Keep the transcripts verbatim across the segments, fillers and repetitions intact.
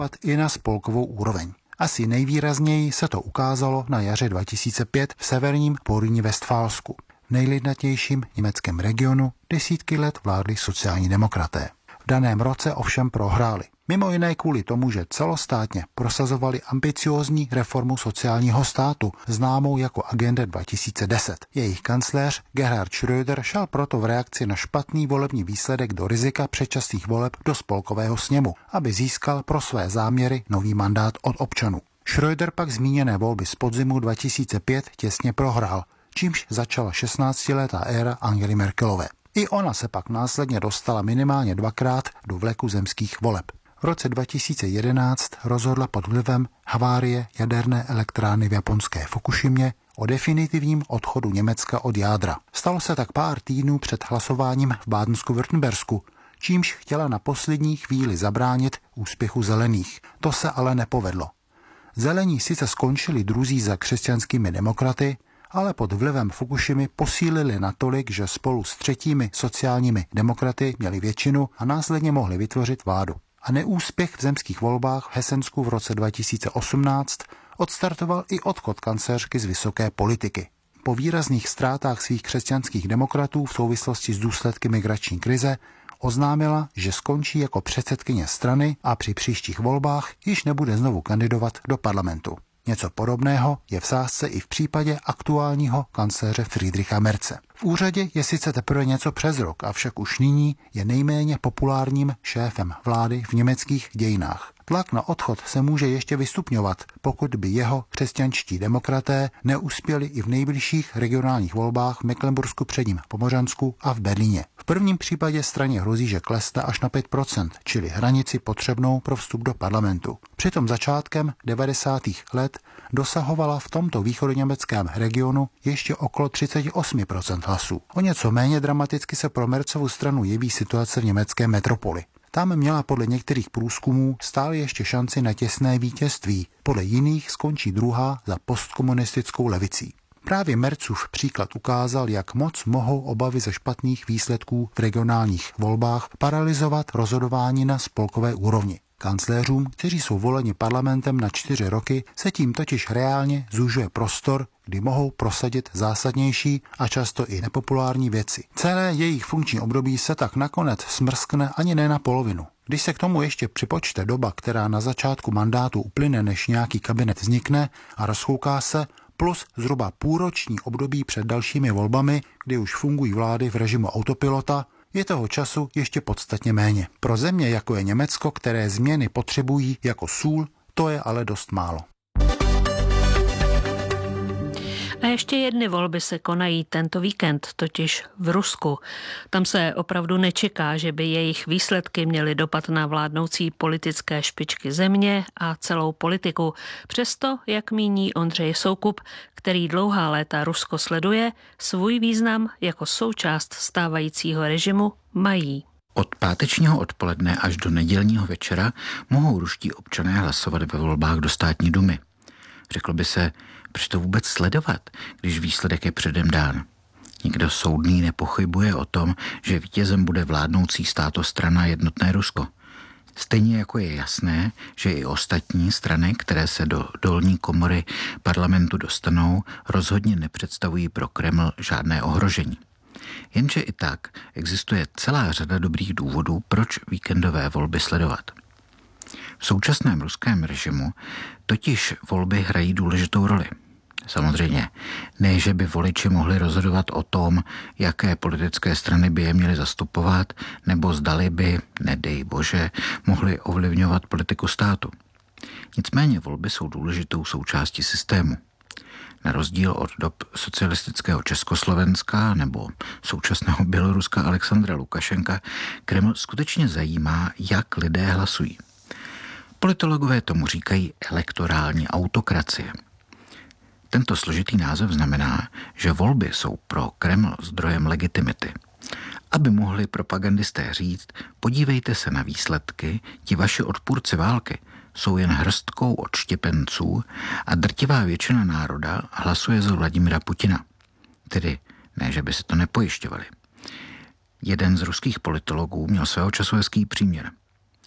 dopad i na spolkovou úroveň. Asi nejvýrazněji se to ukázalo na jaře dva tisíce pět v severním Porýní Vestfálsku. V nejlidnatějším německém regionu desítky let vládli sociální demokraté. V daném roce ovšem prohráli. Mimo jiné kvůli tomu, že celostátně prosazovali ambiciózní reformu sociálního státu, známou jako Agenda dva tisíce deset. Jejich kancléř Gerhard Schröder šel proto v reakci na špatný volební výsledek do rizika předčasných voleb do spolkového sněmu, aby získal pro své záměry nový mandát od občanů. Schröder pak zmíněné volby z podzimu dva tisíce pět těsně prohrál, čímž začala šestnáctiletá éra Angely Merkelové. I ona se pak následně dostala minimálně dvakrát do vleku zemských voleb. V roce dva tisíce jedenáct rozhodla pod vlivem havárie jaderné elektrárny v japonské Fukushimě o definitivním odchodu Německa od jádra. Stalo se tak pár týdnů před hlasováním v Bádensku-Württembersku, čímž chtěla na poslední chvíli zabránit úspěchu zelených. To se ale nepovedlo. Zelení sice skončili druzí za křesťanskými demokraty, ale pod vlivem Fukushimy posílili natolik, že spolu s třetími sociálními demokraty měli většinu a následně mohli vytvořit vládu. A neúspěch v zemských volbách v Hesensku v roce dva tisíce osmnáct odstartoval i odchod kancléřky z vysoké politiky. Po výrazných ztrátách svých křesťanských demokratů v souvislosti s důsledky migrační krize oznámila, že skončí jako předsedkyně strany a při příštích volbách již nebude znovu kandidovat do parlamentu. Něco podobného je v sázce i v případě aktuálního kancléře Friedricha Merze. V úřadě je sice teprve něco přes rok, avšak už nyní je nejméně populárním šéfem vlády v německých dějinách. Tlak na odchod se může ještě vystupňovat, pokud by jeho křesťanští demokraté neuspěli i v nejbližších regionálních volbách v Mecklenbursku předním Pomořansku a v Berlíně. V prvním případě straně hrozí, že klesne až na pět procent, čili hranici potřebnou pro vstup do parlamentu. Přitom začátkem devadesátých let dosahovala v tomto východoněmeckém regionu ještě okolo třicet osm procent hlasů. O něco méně dramaticky se pro Merzovu stranu jeví situace v německé metropoli. Tam měla podle některých průzkumů stále ještě šanci na těsné vítězství, podle jiných skončí druhá za postkomunistickou levicí. Právě Merzův příklad ukázal, jak moc mohou obavy ze špatných výsledků v regionálních volbách paralyzovat rozhodování na spolkové úrovni. Kancléřům, kteří jsou voleni parlamentem na čtyři roky, se tím totiž reálně zúžuje prostor, kdy mohou prosadit zásadnější a často i nepopulární věci. Celé jejich funkční období se tak nakonec smrskne ani ne na polovinu. Když se k tomu ještě připočte doba, která na začátku mandátu uplyne, než nějaký kabinet vznikne a rozchouká se, plus zhruba půlroční období před dalšími volbami, kdy už fungují vlády v režimu autopilota, je toho času ještě podstatně méně. Pro země, jako je Německo, které změny potřebují jako sůl, to je ale dost málo. A ještě jedny volby se konají tento víkend, totiž v Rusku. Tam se opravdu nečeká, že by jejich výsledky měly dopad na vládnoucí politické špičky země a celou politiku. Přesto, jak míní Ondřej Soukup, který dlouhá léta Rusko sleduje, svůj význam jako součást stávajícího režimu mají. Od pátečního odpoledne až do nedělního večera mohou ruští občané hlasovat ve volbách do státní dumy. Řeklo by se, proč to vůbec sledovat, když výsledek je předem dán. Nikdo soudný nepochybuje o tom, že vítězem bude vládnoucí státostrana Jednotné Rusko. Stejně jako je jasné, že i ostatní strany, které se do dolní komory parlamentu dostanou, rozhodně nepředstavují pro Kreml žádné ohrožení. Jenže i tak existuje celá řada dobrých důvodů, proč víkendové volby sledovat. V současném ruském režimu totiž volby hrají důležitou roli. Samozřejmě ne, že by voliči mohli rozhodovat o tom, jaké politické strany by je měly zastupovat, nebo zdali by, nedej bože, mohli ovlivňovat politiku státu. Nicméně volby jsou důležitou součástí systému. Na rozdíl od dob socialistického Československa nebo současného Běloruska Alexandra Lukašenka, Kreml skutečně zajímá, jak lidé hlasují. Politologové tomu říkají elektorální autokracie. Tento složitý název znamená, že volby jsou pro Kreml zdrojem legitimity. Aby mohli propagandisté říct, podívejte se na výsledky, ti vaši odpůrci války jsou jen hrstkou odštěpenců a drtivá většina národa hlasuje za Vladimira Putina. Tedy ne, že by se to nepojišťovali. Jeden z ruských politologů měl svého času hezký příměr.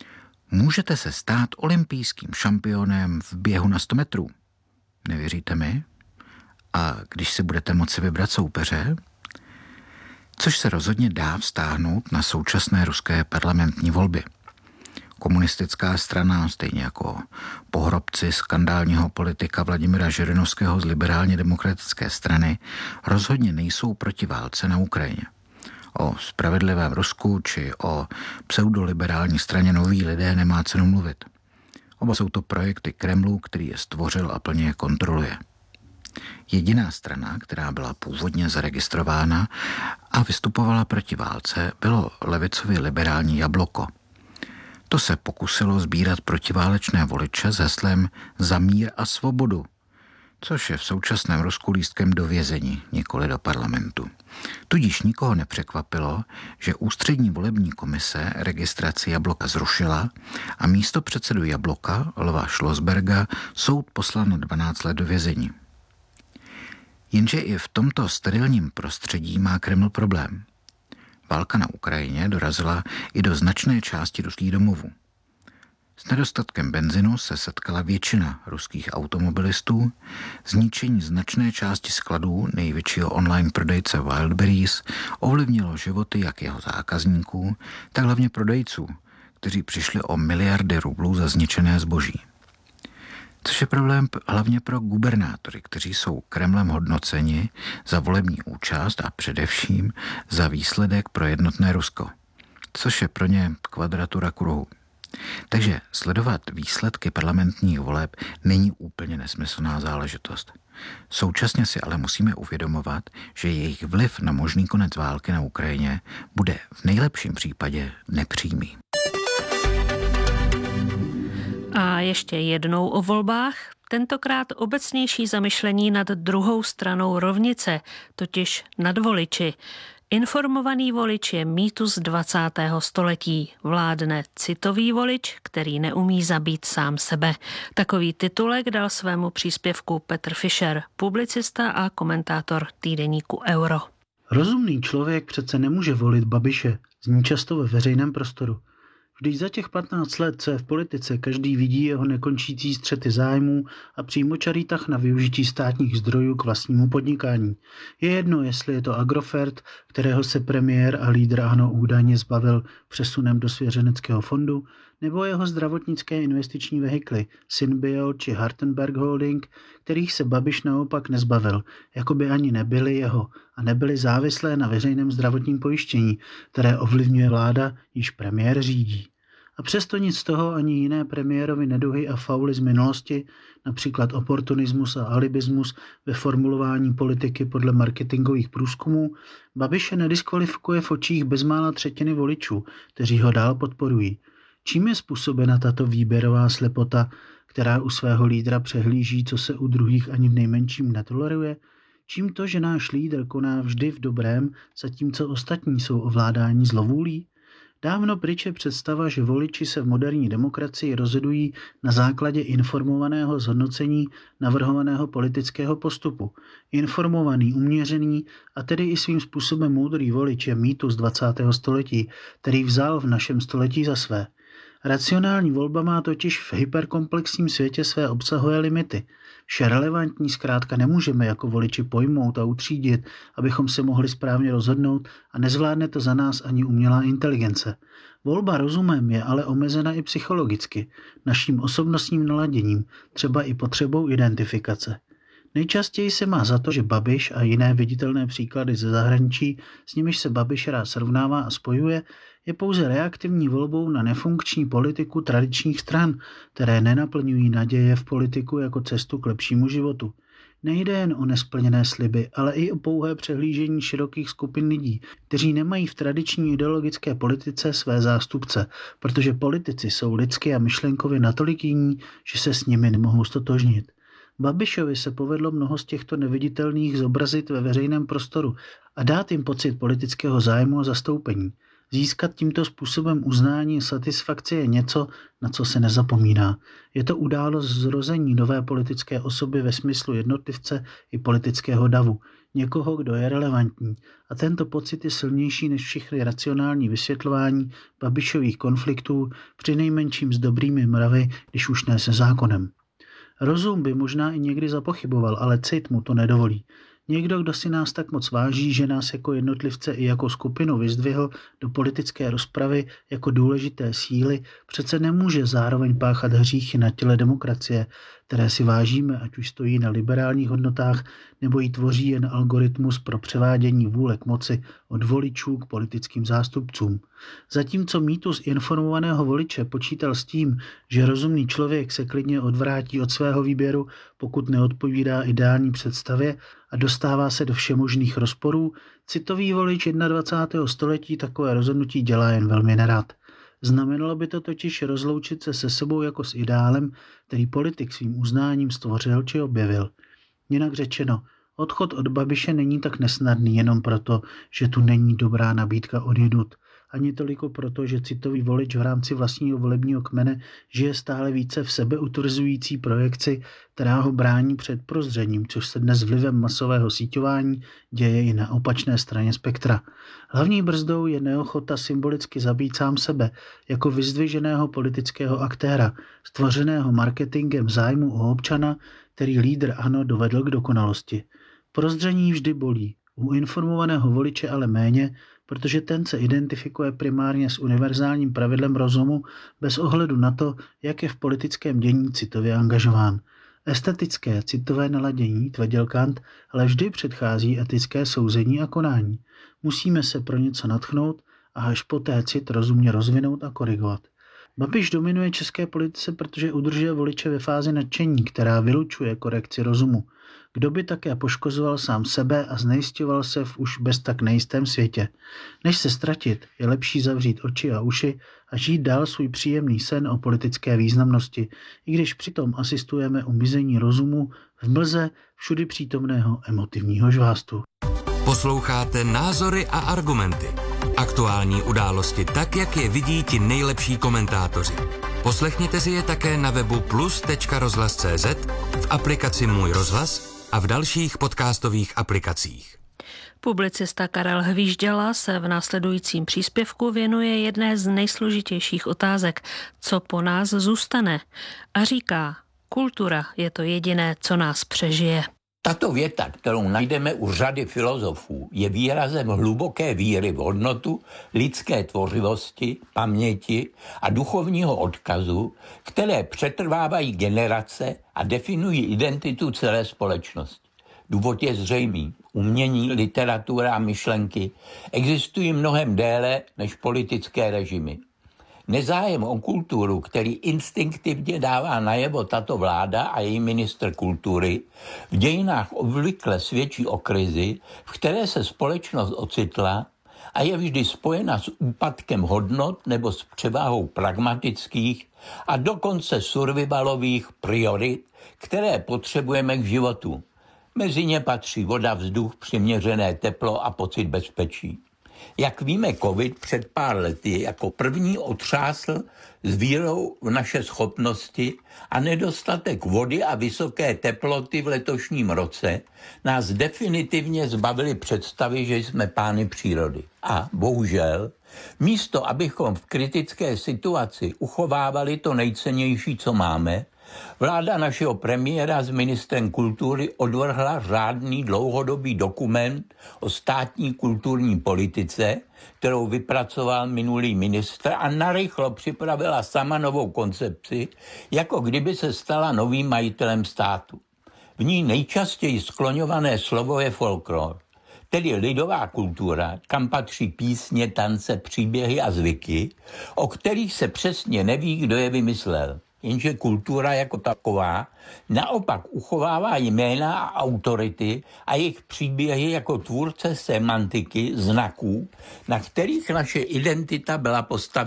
Můžete se stát olympijským šampionem v běhu na sto metrů. Nevěříte mi? A když si budete moci vybrat soupeře, což se rozhodně dá vztáhnout na současné ruské parlamentní volby. Komunistická strana, stejně jako pohrobci skandálního politika Vladimira Žirinovského z liberálně demokratické strany, rozhodně nejsou proti válce na Ukrajině. O spravedlivém Rusku či o pseudoliberální straně Noví lidé nemá cenu mluvit. Oba jsou to projekty Kremlu, který je stvořil a plně je kontroluje. Jediná strana, která byla původně zaregistrována a vystupovala proti válce, bylo levicově liberální Jabloko. To se pokusilo sbírat protiválečné voliče s heslem Za mír a svobodu, což je v současném Rusku lístkem do vězení, nikoli do parlamentu. Tudíž nikoho nepřekvapilo, že ústřední volební komise registraci Jabloka zrušila a místo předsedu Jabloka, Lva Schlossberga, soud poslal na dvanáct let do vězení. Jenže i v tomto sterilním prostředí má Kreml problém. Válka na Ukrajině dorazila i do značné části ruských domovů. S nedostatkem benzinu se setkala většina ruských automobilistů, zničení značné části skladů největšího online prodejce Wildberries ovlivnilo životy jak jeho zákazníků, tak hlavně prodejců, kteří přišli o miliardy rublů za zničené zboží. Což je problém hlavně pro gubernátory, kteří jsou Kremlem hodnoceni za volební účast a především za výsledek pro jednotné Rusko, což je pro ně kvadratura kruhu. Takže sledovat výsledky parlamentních voleb není úplně nesmyslná záležitost. Současně si ale musíme uvědomovat, že jejich vliv na možný konec války na Ukrajině bude v nejlepším případě nepřímý. A ještě jednou o volbách, tentokrát obecnější zamyšlení nad druhou stranou rovnice, totiž nad voliči. Informovaný volič je mýtus dvacátého století. Vládne citový volič, který neumí zabít sám sebe. Takový titulek dal svému příspěvku Petr Fischer, publicista a komentátor týdeníku Euro. Rozumný člověk přece nemůže volit Babiše, zní často ve veřejném prostoru. Vždyť za těch patnáct let, co je v politice, každý vidí jeho nekončící střety zájmů a přímočarý tah na využití státních zdrojů k vlastnímu podnikání. Je jedno, jestli je to Agrofert, kterého se premiér a lídr ANO údajně zbavil přesunem do svěřeneckého fondu, nebo jeho zdravotnické investiční vehikly Synbio či Hartenberg Holding, kterých se Babiš naopak nezbavil, jako by ani nebyly jeho a nebyly závislé na veřejném zdravotním pojištění, které ovlivňuje vláda, již premiér řídí. A přesto nic z toho ani jiné premiérovi neduhy a fauly z minulosti, například oportunismus a alibismus ve formulování politiky podle marketingových průzkumů, Babiše nediskvalifikuje v očích bezmála třetiny voličů, kteří ho dál podporují. Čím je způsobena tato výběrová slepota, která u svého lídra přehlíží, co se u druhých ani v nejmenším netoleruje? Čím to, že náš lídr koná vždy v dobrém, zatímco ostatní jsou ovládáni zlovůlí? Dávno pryč je představa, že voliči se v moderní demokracii rozhodují na základě informovaného zhodnocení navrhovaného politického postupu. Informovaný, uměřený a tedy i svým způsobem moudrý volič je mýtus dvacátého století, který vzal v našem století za své. Racionální volba má totiž v hyperkomplexním světě své obsahové limity. Vše relevantní zkrátka nemůžeme jako voliči pojmout a utřídit, abychom se mohli správně rozhodnout a nezvládne to za nás ani umělá inteligence. Volba rozumem je ale omezena i psychologicky, naším osobnostním naladěním, třeba i potřebou identifikace. Nejčastěji se má za to, že Babiš a jiné viditelné příklady ze zahraničí, s nimiž se Babiš rád srovnává a spojuje, je pouze reaktivní volbou na nefunkční politiku tradičních stran, které nenaplňují naděje v politiku jako cestu k lepšímu životu. Nejde jen o nesplněné sliby, ale i o pouhé přehlížení širokých skupin lidí, kteří nemají v tradiční ideologické politice své zástupce, protože politici jsou lidsky a myšlenkově natolik jiní, že se s nimi nemohou stotožnit. Babišovi se povedlo mnoho z těchto neviditelných zobrazit ve veřejném prostoru a dát jim pocit politického zájmu a zastoupení. Získat tímto způsobem uznání a satisfakci je něco, na co se nezapomíná. Je to událost zrození nové politické osoby ve smyslu jednotlivce i politického davu. Někoho, kdo je relevantní. A tento pocit je silnější než všechny racionální vysvětlování Babišových konfliktů, přinejmenším s dobrými mravy, když už ne se zákonem. Rozum by možná i někdy zapochyboval, ale cit mu to nedovolí. Někdo, kdo si nás tak moc váží, že nás jako jednotlivce i jako skupinu vyzdvihl do politické rozpravy jako důležité síly, přece nemůže zároveň páchat hříchy na těle demokracie, které si vážíme, ať už stojí na liberálních hodnotách, nebo ji tvoří jen algoritmus pro převádění vůle k moci od voličů k politickým zástupcům. Zatímco mýtus informovaného voliče počítal s tím, že rozumný člověk se klidně odvrátí od svého výběru, pokud neodpovídá ideální představě a dostává se do všemožných rozporů, citový volič dvacátého prvního století takové rozhodnutí dělá jen velmi nerad. Znamenalo by to totiž rozloučit se se sebou jako s ideálem, který politik svým uznáním stvořil či objevil. Jinak řečeno, odchod od Babiše není tak nesnadný jenom proto, že tu není dobrá nabídka odjinud. Ani toliko proto, že citový volič v rámci vlastního volebního kmene žije stále více v sebeutvrzující projekci, která ho brání před prozřením, což se dnes vlivem masového síťování děje i na opačné straně spektra. Hlavní brzdou je neochota symbolicky zabít sám sebe jako vyzdviženého politického aktéra, stvořeného marketingem zájmu o občana, který lídr ANO dovedl k dokonalosti. Prozření vždy bolí, u informovaného voliče ale méně, protože ten se identifikuje primárně s univerzálním pravidlem rozumu bez ohledu na to, jak je v politickém dění citově angažován. Estetické citové naladění, tvrdil Kant, ale vždy předchází etické souzení a konání. Musíme se pro něco nadchnout a až poté cit rozumně rozvinout a korigovat. Babiš dominuje české politice, protože udržuje voliče ve fázi nadšení, která vylučuje korekci rozumu. Kdo by také poškozoval sám sebe a znejisťoval se v už bez tak nejistém světě. Než se ztratit, je lepší zavřít oči a uši a žít dál svůj příjemný sen o politické významnosti, i když přitom asistujeme umizení rozumu v mlze všudy přítomného emotivního žvástu. Posloucháte Názory a argumenty. Aktuální události tak, jak je vidí ti nejlepší komentátoři. Poslechněte si je také na webu plus tečka rozhlas tečka cé zet, v aplikaci Můj rozhlas a v dalších podcastových aplikacích. Publicista Karel Hvížděla se v následujícím příspěvku věnuje jedné z nejsložitějších otázek, co po nás zůstane. A říká, kultura je to jediné, co nás přežije. Tato věta, kterou najdeme u řady filozofů, je výrazem hluboké víry v hodnotu lidské tvořivosti, paměti a duchovního odkazu, které přetrvávají generace a definují identitu celé společnosti. Důvod je zřejmý. Umění, literatura a myšlenky existují mnohem déle než politické režimy. Nezájem o kulturu, který instinktivně dává najevo tato vláda a její ministr kultury, v dějinách obvykle svědčí o krizi, v které se společnost ocitla a je vždy spojena s úpadkem hodnot nebo s převáhou pragmatických a dokonce survivalových priorit, které potřebujeme k životu. Mezi ně patří voda, vzduch, přiměřené teplo a pocit bezpečí. Jak víme, covid před pár lety jako první otřásl s vírou v naše schopnosti a nedostatek vody a vysoké teploty v letošním roce nás definitivně zbavili představy, že jsme pány přírody. A bohužel, místo abychom v kritické situaci uchovávali to nejcennější, co máme, vláda našeho premiéra s ministrem kultury odvrhla řádný dlouhodobý dokument o státní kulturní politice, kterou vypracoval minulý ministr a narychlo připravila sama novou koncepci, jako kdyby se stala novým majitelem státu. V ní nejčastěji skloňované slovo je folklor, tedy lidová kultura, kam patří písně, tance, příběhy a zvyky, o kterých se přesně neví, kdo je vymyslel. Jenže kultura jako taková naopak uchovává jména a autority a jejich příběhy jako tvůrce semantiky, znaků, na kterých naše identita byla postavena.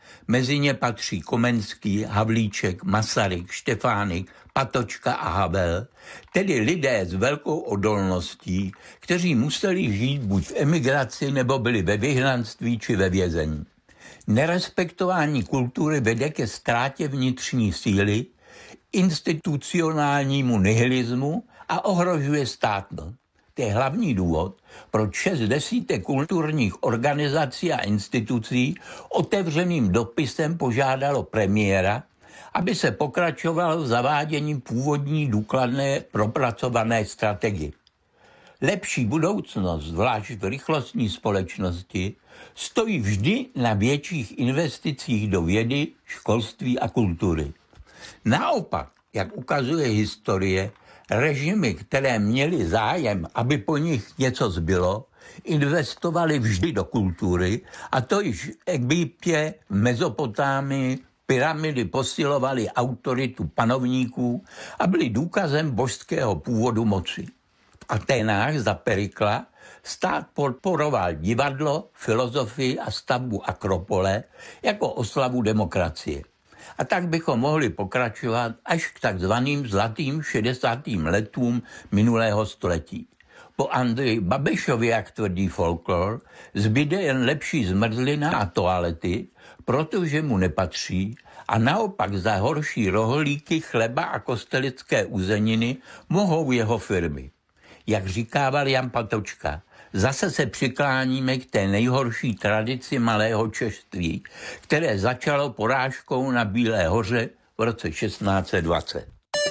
Mezi ně patří Komenský, Havlíček, Masaryk, Štefánik, Patočka a Havel, tedy lidé s velkou odolností, kteří museli žít buď v emigraci nebo byli ve vyhnanství či ve vězení. Nerespektování kultury vede ke ztrátě vnitřní síly, institucionálnímu nihilismu a ohrožuje státnost. To je hlavní důvod, proč šest desítek kulturních organizací a institucí otevřeným dopisem požádalo premiéra, aby se pokračovalo v zavádění původní důkladné propracované strategie. Lepší budoucnost, zvlášť v rychlostní společnosti, stojí vždy na větších investicích do vědy, školství a kultury. Naopak, jak ukazuje historie, režimy, které měly zájem, aby po nich něco zbylo, investovali vždy do kultury, a to již v Egyptě, v Mezopotámii, pyramidy posilovaly autoritu panovníků a byly důkazem božského původu moci. V Aténách za Perikla stát podporoval divadlo, filozofii a stavbu Akropole jako oslavu demokracie. A tak bychom mohli pokračovat až k takzvaným zlatým šedesátým letům minulého století. Po Andreji Babišovi, jak tvrdí folklor, zbyde jen lepší zmrzlina a toalety, protože mu nepatří, a naopak za horší rohlíky, chleba a kostelické uzeniny mohou jeho firmy. Jak říkával Jan Patočka, zase se přikláníme k té nejhorší tradici malého češství, které začalo porážkou na Bílé hoře v roce šestnáct set dvacet.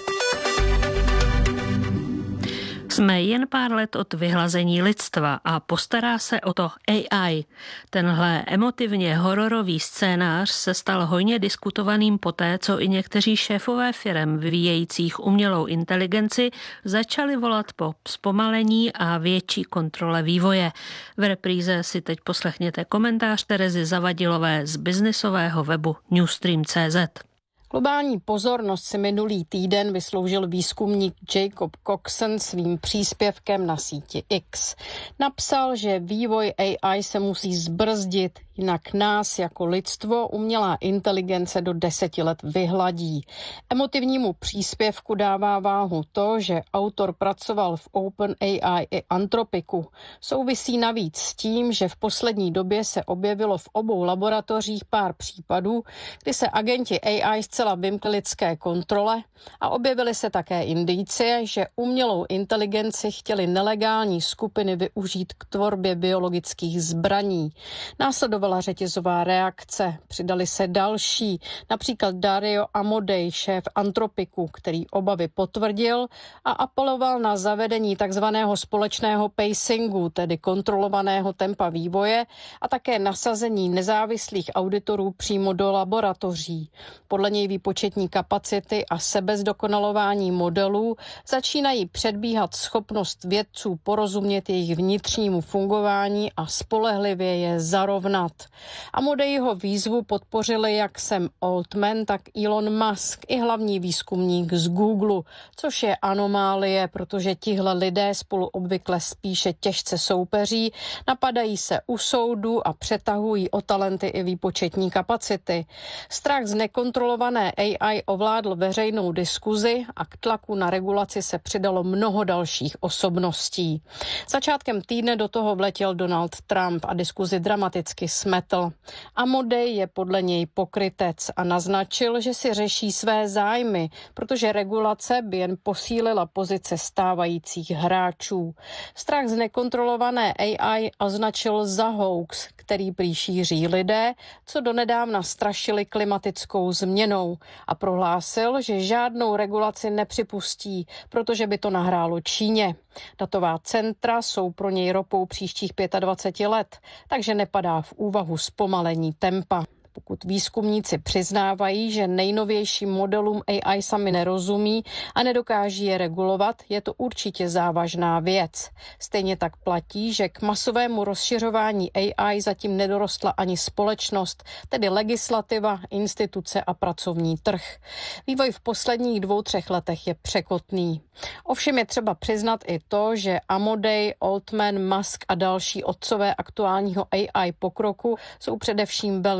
Jsme jen pár let od vyhlazení lidstva a postará se o to A I. Tenhle emotivně hororový scénář se stal hojně diskutovaným poté, co i někteří šéfové firem vyvíjejících umělou inteligenci začali volat po zpomalení a větší kontrole vývoje. V repríze si teď poslechněte komentář Terezy Zavadilové z biznisového webu Newstream tečka cé zet. Globální pozornost si minulý týden vysloužil výzkumník Jacob Coxon svým příspěvkem na síti X. Napsal, že vývoj A I se musí zbrzdit, jinak nás jako lidstvo umělá inteligence do deseti let vyhladí. Emotivnímu příspěvku dává váhu to, že autor pracoval v OpenAI i Anthropicu. Souvisí navíc s tím, že v poslední době se objevilo v obou laboratořích pár případů, kdy se agenti A I zcela vymkli lidské kontrole a objevily se také indicie, že umělou inteligenci chtěly nelegální skupiny využít k tvorbě biologických zbraní. Následovala řetězová reakce, přidali se další, například Dario Amodei, šéf Anthropicu, který obavy potvrdil a apeloval na zavedení takzvaného společného pacingu, tedy kontrolovaného tempa vývoje, a také nasazení nezávislých auditorů přímo do laboratoří. Podle něj výpočetní kapacity a sebezdokonalování modelů začínají předbíhat schopnost vědců porozumět jejich vnitřnímu fungování a spolehlivě je zarovnat. Amodeiho výzvu podpořili jak Sam Altman, tak Elon Musk i hlavní výzkumník z Google, což je anomálie, protože tihle lidé spolu obvykle spíše těžce soupeří, napadají se u soudu a přetahují o talenty i výpočetní kapacity. Strach z nekontrolované A I ovládl veřejnou diskuzi a k tlaku na regulaci se přidalo mnoho dalších osobností. Začátkem týdne do toho vletěl Donald Trump a diskuzi dramaticky smetl. Amodei je podle něj pokrytec a naznačil, že si řeší své zájmy, protože regulace by jen posílila pozice stávajících hráčů. Strach z nekontrolované A I označil za hoax, který prý šíří lidé, co donedávna strašili klimatickou změnou, a prohlásil, že žádnou regulaci nepřipustí, protože by to nahrálo Číně. Datová centra jsou pro něj ropou příštích dvacet pět let, takže nepadá v úvahu zpomalení tempa. Pokud výzkumníci přiznávají, že nejnovějším modelům A I sami nerozumí a nedokáží je regulovat, je to určitě závažná věc. Stejně tak platí, že k masovému rozšiřování A I zatím nedorostla ani společnost, tedy legislativa, instituce a pracovní trh. Vývoj v posledních dvou, třech letech je překotný. Ovšem je třeba přiznat i to, že Amodei, Altman, Musk a další otcové aktuálního A I pokroku jsou především velmi tvrdě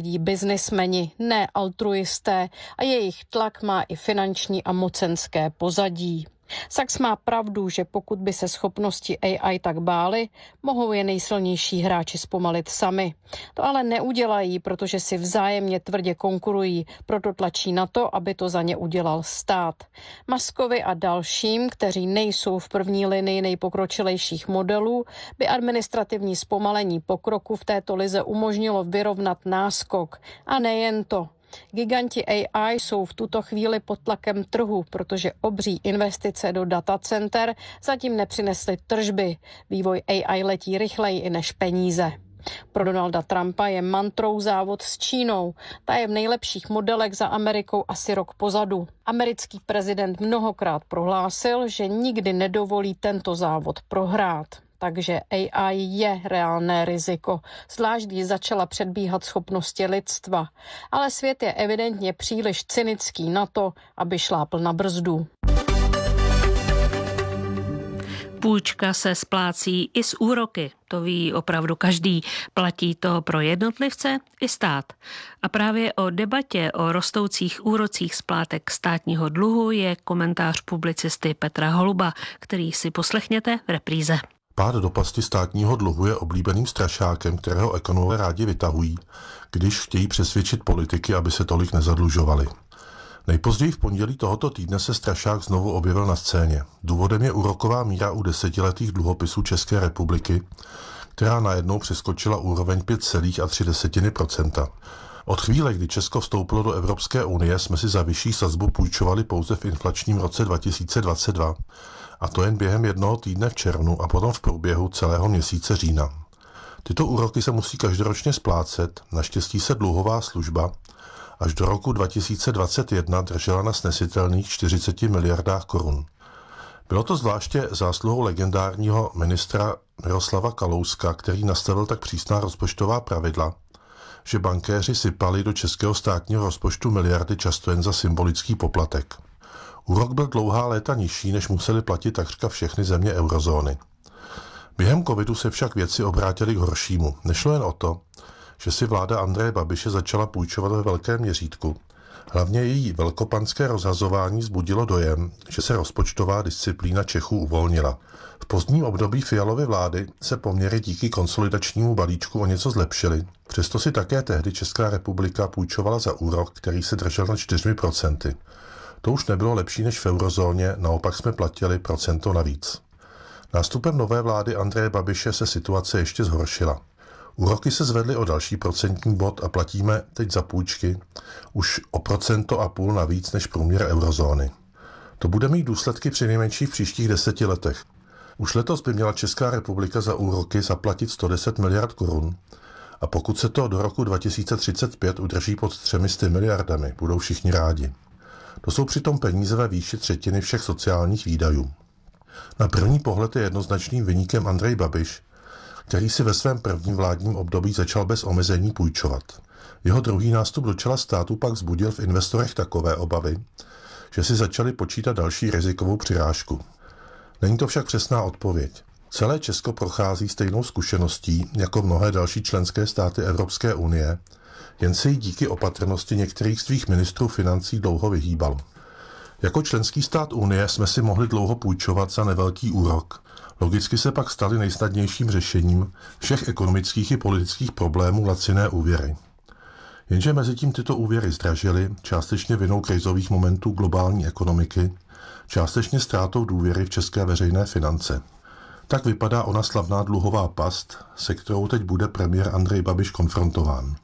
řídí biznismeni, ne altruisté, a jejich tlak má i finanční a mocenské pozadí. Sachs má pravdu, že pokud by se schopnosti A I tak bály, mohou je nejsilnější hráči zpomalit sami. To ale neudělají, protože si vzájemně tvrdě konkurují, proto tlačí na to, aby to za ně udělal stát. Muskovi a dalším, kteří nejsou v první linii nejpokročilejších modelů, by administrativní zpomalení pokroku v této lize umožnilo vyrovnat náskok. A nejen to. Giganti A I jsou v tuto chvíli pod tlakem trhu, protože obří investice do datacenter zatím nepřinesly tržby. Vývoj A I letí rychleji i než peníze. Pro Donalda Trumpa je mantrou závod s Čínou. Ta je v nejlepších modelech za Amerikou asi rok pozadu. Americký prezident mnohokrát prohlásil, že nikdy nedovolí tento závod prohrát. Takže A I je reálné riziko, zvlášť když začala předbíhat schopnosti lidstva. Ale svět je evidentně příliš cynický na to, aby šlápl na brzdu. Půjčka se splácí i s úroky, to ví opravdu každý. Platí to pro jednotlivce i stát. A právě o debatě o rostoucích úrocích splátek státního dluhu je komentář publicisty Petra Holuba, který si poslechněte v repríze. Pád do pasti státního dluhu je oblíbeným strašákem, kterého ekonomové rádi vytahují, když chtějí přesvědčit politiky, aby se tolik nezadlužovali. Nejpozději v pondělí tohoto týdne se strašák znovu objevil na scéně. Důvodem je úroková míra u desetiletých dluhopisů České republiky, která najednou přeskočila úroveň pět celá tři procenta. Od chvíle, kdy Česko vstoupilo do Evropské unie, jsme si za vyšší sazbu půjčovali pouze v inflačním roce dva tisíce dvacet dva, a to jen během jednoho týdne v červnu a potom v průběhu celého měsíce října. Tyto úroky se musí každoročně splácet, naštěstí se dluhová služba až do roku dva tisíce dvacet jedna držela na snesitelných čtyřiceti miliardách korun. Bylo to zvláště zásluhou legendárního ministra Miroslava Kalouska, který nastavil tak přísná rozpočtová pravidla, že bankéři sypali do českého státního rozpočtu miliardy často jen za symbolický poplatek. Úrok byl dlouhá léta nižší, než museli platit takřka všechny země eurozóny. Během covidu se však věci obrátily k horšímu. Nešlo jen o to, že si vláda Andreje Babiše začala půjčovat ve velkém měřítku. Hlavně její velkopanské rozhazování vzbudilo dojem, že se rozpočtová disciplína Čechů uvolnila. V pozdním období Fialovy vlády se poměry díky konsolidačnímu balíčku o něco zlepšily. Přesto si také tehdy Česká republika půjčovala za úrok, který se držel na čtyři procenta. To už nebylo lepší než v eurozóně, naopak jsme platili procento navíc. Nástupem nové vlády Andreje Babiše se situace ještě zhoršila. Úroky se zvedly o další procentní bod a platíme teď za půjčky už o procento a půl navíc než průměr eurozóny. To bude mít důsledky přinejmenším v příštích deseti letech. Už letos by měla Česká republika za úroky zaplatit sto deset miliard korun a pokud se to do roku dva tisíce třicet pět udrží pod třemi sty miliardami, budou všichni rádi. To jsou přitom peníze ve výši třetiny všech sociálních výdajů. Na první pohled je jednoznačným viníkem Andrej Babiš, který si ve svém prvním vládním období začal bez omezení půjčovat. Jeho druhý nástup do čela státu pak vzbudil v investorech takové obavy, že si začali počítat další rizikovou přirážku. Není to však přesná odpověď. Celé Česko prochází stejnou zkušeností jako mnohé další členské státy Evropské unie, jen se jí díky opatrnosti některých svých ministrů financí dlouho vyhýbalo. Jako členský stát Unie jsme si mohli dlouho půjčovat za nevelký úrok. Logicky se pak staly nejsnadnějším řešením všech ekonomických i politických problémů laciné úvěry. Jenže mezi tím tyto úvěry zdražily, částečně vinou krizových momentů globální ekonomiky, částečně ztrátou důvěry v české veřejné finance. Tak vypadá ona slavná dluhová past, se kterou teď bude premiér Andrej Babiš konfrontován.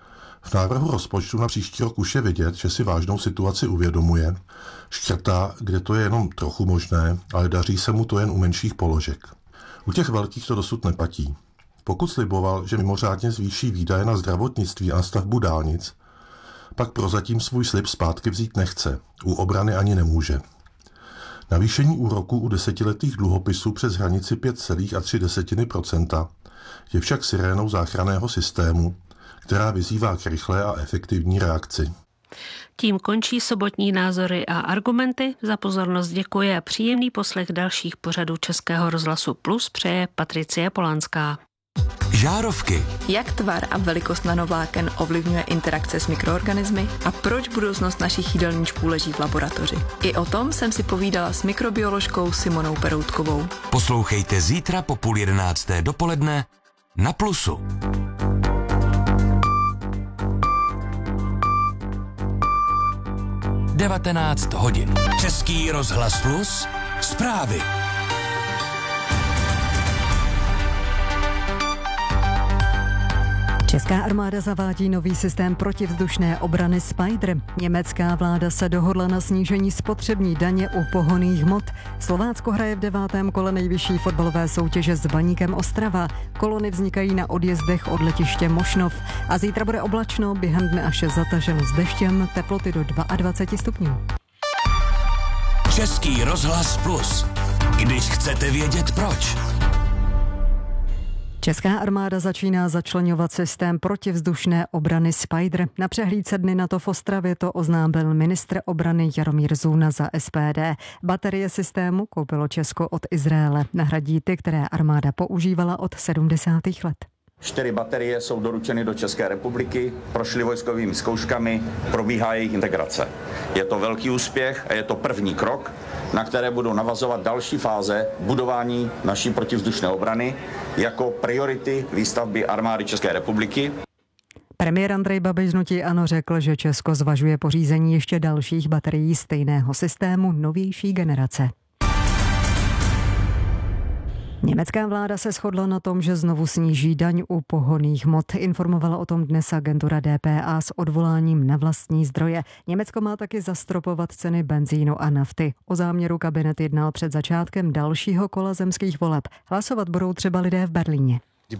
V návrhu rozpočtu na příští rok už je vidět, že si vážnou situaci uvědomuje, škrtá, kde to je jenom trochu možné, ale daří se mu to jen u menších položek. U těch velkých to dosud neplatí. Pokud sliboval, že mimořádně zvýší výdaje na zdravotnictví a na stavbu dálnic, pak prozatím svůj slib zpátky vzít nechce, u obrany ani nemůže. Navýšení úroků u desetiletých dluhopisů přes hranici pět celá tři procenta je však sirénou záchranného systému, která vyzývá k rychlé a efektivní reakci. Tím končí sobotní názory a argumenty. Za pozornost děkuji a příjemný poslech dalších pořadů Českého rozhlasu Plus přeje Patricie Polanská. Žárovky. Jak tvar a velikost nanovláken ovlivňuje interakce s mikroorganismy a proč budoucnost našich jídelníčků leží v laboratoři. I o tom jsem si povídala s mikrobioložkou Simonou Peroutkovou. Poslouchejte zítra po půl jedenácté dopoledne na Plusu. devatenáct hodin. Český rozhlas Plus. Zprávy. Česká armáda zavádí nový systém protivzdušné obrany Spider. Německá vláda se dohodla na snížení spotřební daně u pohonných hmot. Slovácko hraje v devátém kole nejvyšší fotbalové soutěže s Baníkem Ostrava. Kolony vznikají na odjezdech od letiště Mošnov. A zítra bude oblačno, během dne až zataženo s deštěm, teploty do dvacet dva stupňů. Český rozhlas Plus. Když chcete vědět proč. Česká armáda začíná začleňovat systém protivzdušné obrany Spider. Na přehlídce dny NATO v Ostravě to oznámil ministr obrany Jaromír Zůna za S P D. Baterie systému koupilo Česko od Izraele. Nahradí ty, které armáda používala od sedmdesátých let. Čtyři baterie jsou doručeny do České republiky, prošly vojskovými zkouškami, probíhá jejich integrace. Je to velký úspěch a je to první krok, na které budou navazovat další fáze budování naší protivzdušné obrany jako priority výstavby armády České republiky. Premiér Andrej Babiš z hnutí ANO řekl, že Česko zvažuje pořízení ještě dalších baterií stejného systému novější generace. Německá vláda se shodla na tom, že znovu sníží daň u pohonných hmot. Informovala o tom dnes agentura D P A s odvoláním na vlastní zdroje. Německo má taky zastropovat ceny benzínu a nafty. O záměru kabinet jednal před začátkem dalšího kola zemských voleb. Hlasovat budou třeba lidé v Berlíně.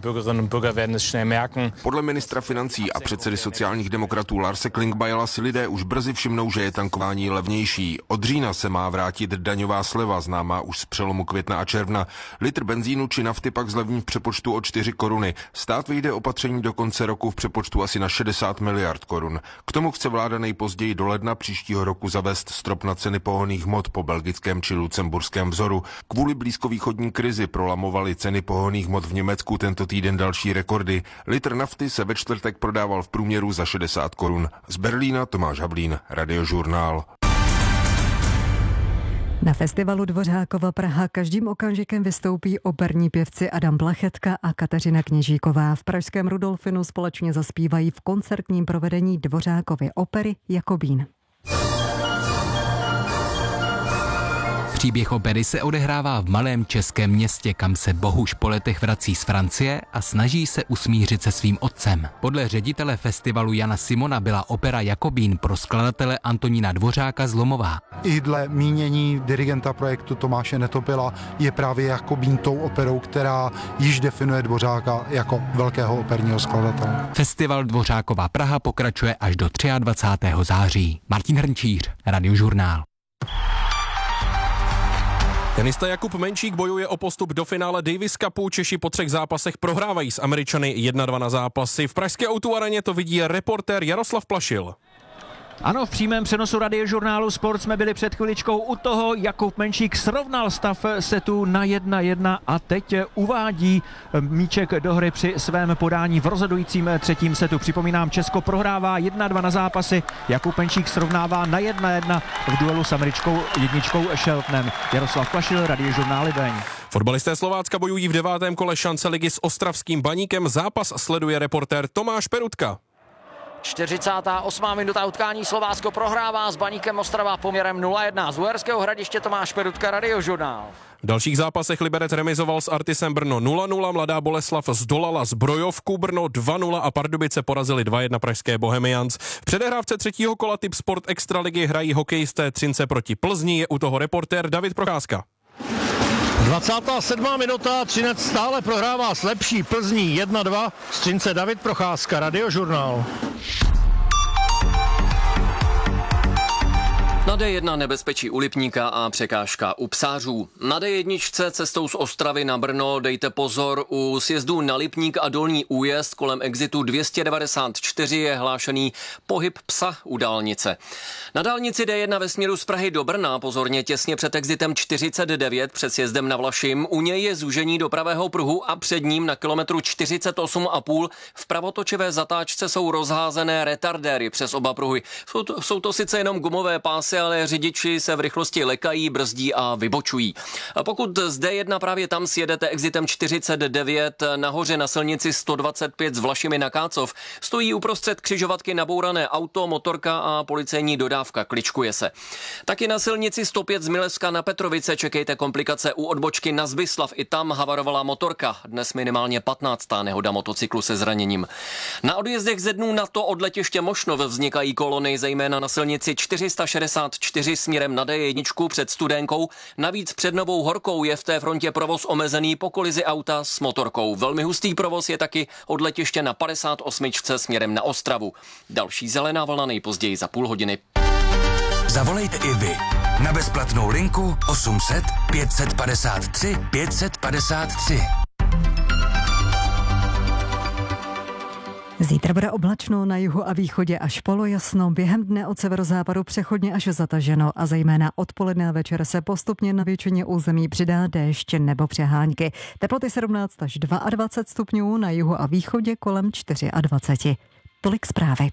Podle ministra financí a předsedy sociálních demokratů Larse Klingbeila si lidé už brzy všimnou, že je tankování levnější. Od října se má vrátit daňová sleva, známá už z přelomu května a června. Litr benzínu či nafty pak zlevní v přepočtu o čtyři koruny. Stát vyjde opatření do konce roku v přepočtu asi na šedesát miliard korun. K tomu chce vláda nejpozději do ledna příštího roku zavést strop na ceny pohonných hmot po belgickém či lucemburském vzoru. Kvůli blízkovýchodní krizi prolamovaly ceny pohonných hmot v Německu tento týden další rekordy. Litr nafty se ve čtvrtek prodával v průměru za šedesát korun. Z Berlína Tomáš Hablín, Radiožurnál. Na festivalu Dvořákova Praha každým okamžikem vystoupí operní pěvci Adam Plachetka a Kateřina Kněžíková. V pražském Rudolfinu společně zaspívají v koncertním provedení Dvořákovy opery Jakobín. Příběh opery se odehrává v malém českém městě, kam se Bohuš po letech vrací z Francie a snaží se usmířit se svým otcem. Podle ředitele festivalu Jana Simona byla opera Jakobín pro skladatele Antonína Dvořáka zlomová. I dle mínění dirigenta projektu Tomáše Netopila je právě Jakobín tou operou, která již definuje Dvořáka jako velkého operního skladatele. Festival Dvořákova Praha pokračuje až do dvacátého třetího září. Martin Hrnčíř, Radiožurnál. Tenista Jakub Menčík bojuje o postup do finále Davis Cupu. Češi po třech zápasech prohrávají s Američany jedna dva na zápasy. V pražské O dva areně to vidí reportér Jaroslav Plašil. Ano, v přímém přenosu Radiožurnálu Sport jsme byli před chviličkou u toho. Jakub Menčík srovnal stav setu na jedna jedna a teď uvádí míček do hry při svém podání v rozhodujícím třetím setu. Připomínám, Česko prohrává jedna dva na zápasy. Jakub Menčík srovnává na jedna jedna v duelu s američkou jedničkou Sheltonem. Jaroslav Plašil, Radiožurnál Libeň. Fotbalisté Slovácka bojují v devátém kole šance ligy s ostravským Baníkem. Zápas sleduje reportér Tomáš Perutka. čtyřicátá osmá minuta utkání, Slovácko prohrává s Baníkem Ostrava poměrem nula jedna. Z Uherského Hradiště Tomáš Perutka, Radiožurnál. V dalších zápasech Liberec remizoval s Artisem Brno nula nula, Mladá Boleslav zdolala Zbrojovku Brno dva nula a Pardubice porazili dva jedna pražské Bohemians. V předehrávce třetího kola Tip Sport Extraligy hrají hokejisté Třince proti Plzni, je u toho reportér David Procházka. dvacátá sedmá minuta, Třinec stále prohrává s lepší Plzní jedna dva, z Třince David Procházka, Radiožurnál. No Na dé jedna nebezpečí u Lipníka a překážka u Psářů. Na dé jedna cestou z Ostravy na Brno dejte pozor, u sjezdu na Lipník a Dolní Újezd kolem exitu dvě stě devadesát čtyři je hlášený pohyb psa u dálnice. Na dálnici dé jedna ve směru z Prahy do Brna pozorně těsně před exitem čtyřicet devět před sjezdem na Vlašim. U něj je zúžení do pravého pruhu a před ním na kilometru čtyřicet osm a půl v pravotočivé zatáčce jsou rozházené retardéry přes oba pruhy. Jsou to, jsou to sice jenom gumové pásy, ale řidiči se v rychlosti lekají, brzdí a vybočují. A pokud z dé jedna právě tam sjedete exitem čtyřicet devět nahoře na silnici sto dvacet pět s Vlašimi na Kácov, stojí uprostřed křižovatky nabourané auto, motorka a policejní dodávka, kličkuje se. Taky na silnici sto pět z Milevska na Petrovice čekejte komplikace u odbočky na Zbyslav, i tam havarovala motorka. Dnes minimálně patnáctá nehoda motocyklu se zraněním. Na odjezdech ze dnů na to od letiště Mošnov vznikají kolony, zejména na silnici čtyři sta šedesát čtyři směrem na dé jedna před Studénkou. Navíc před Novou Horkou je v té frontě provoz omezený po kolizi auta s motorkou. Velmi hustý provoz je taky od letiště na padesát osm směrem na Ostravu. Další zelená vlna nejpozději za půl hodiny. Zavolejte i vy na bezplatnou linku osm set pět set padesát tři pět set padesát tři. Zítra bude oblačno, na jihu a východě až polojasno, během dne od severozápadu přechodně až zataženo a zejména odpoledne a večer se postupně na většině území přidá déšť nebo přehánky. Teploty sedmnáct až dvacet dva stupňů, na jihu a východě kolem dvacet čtyři. Tolik zprávy.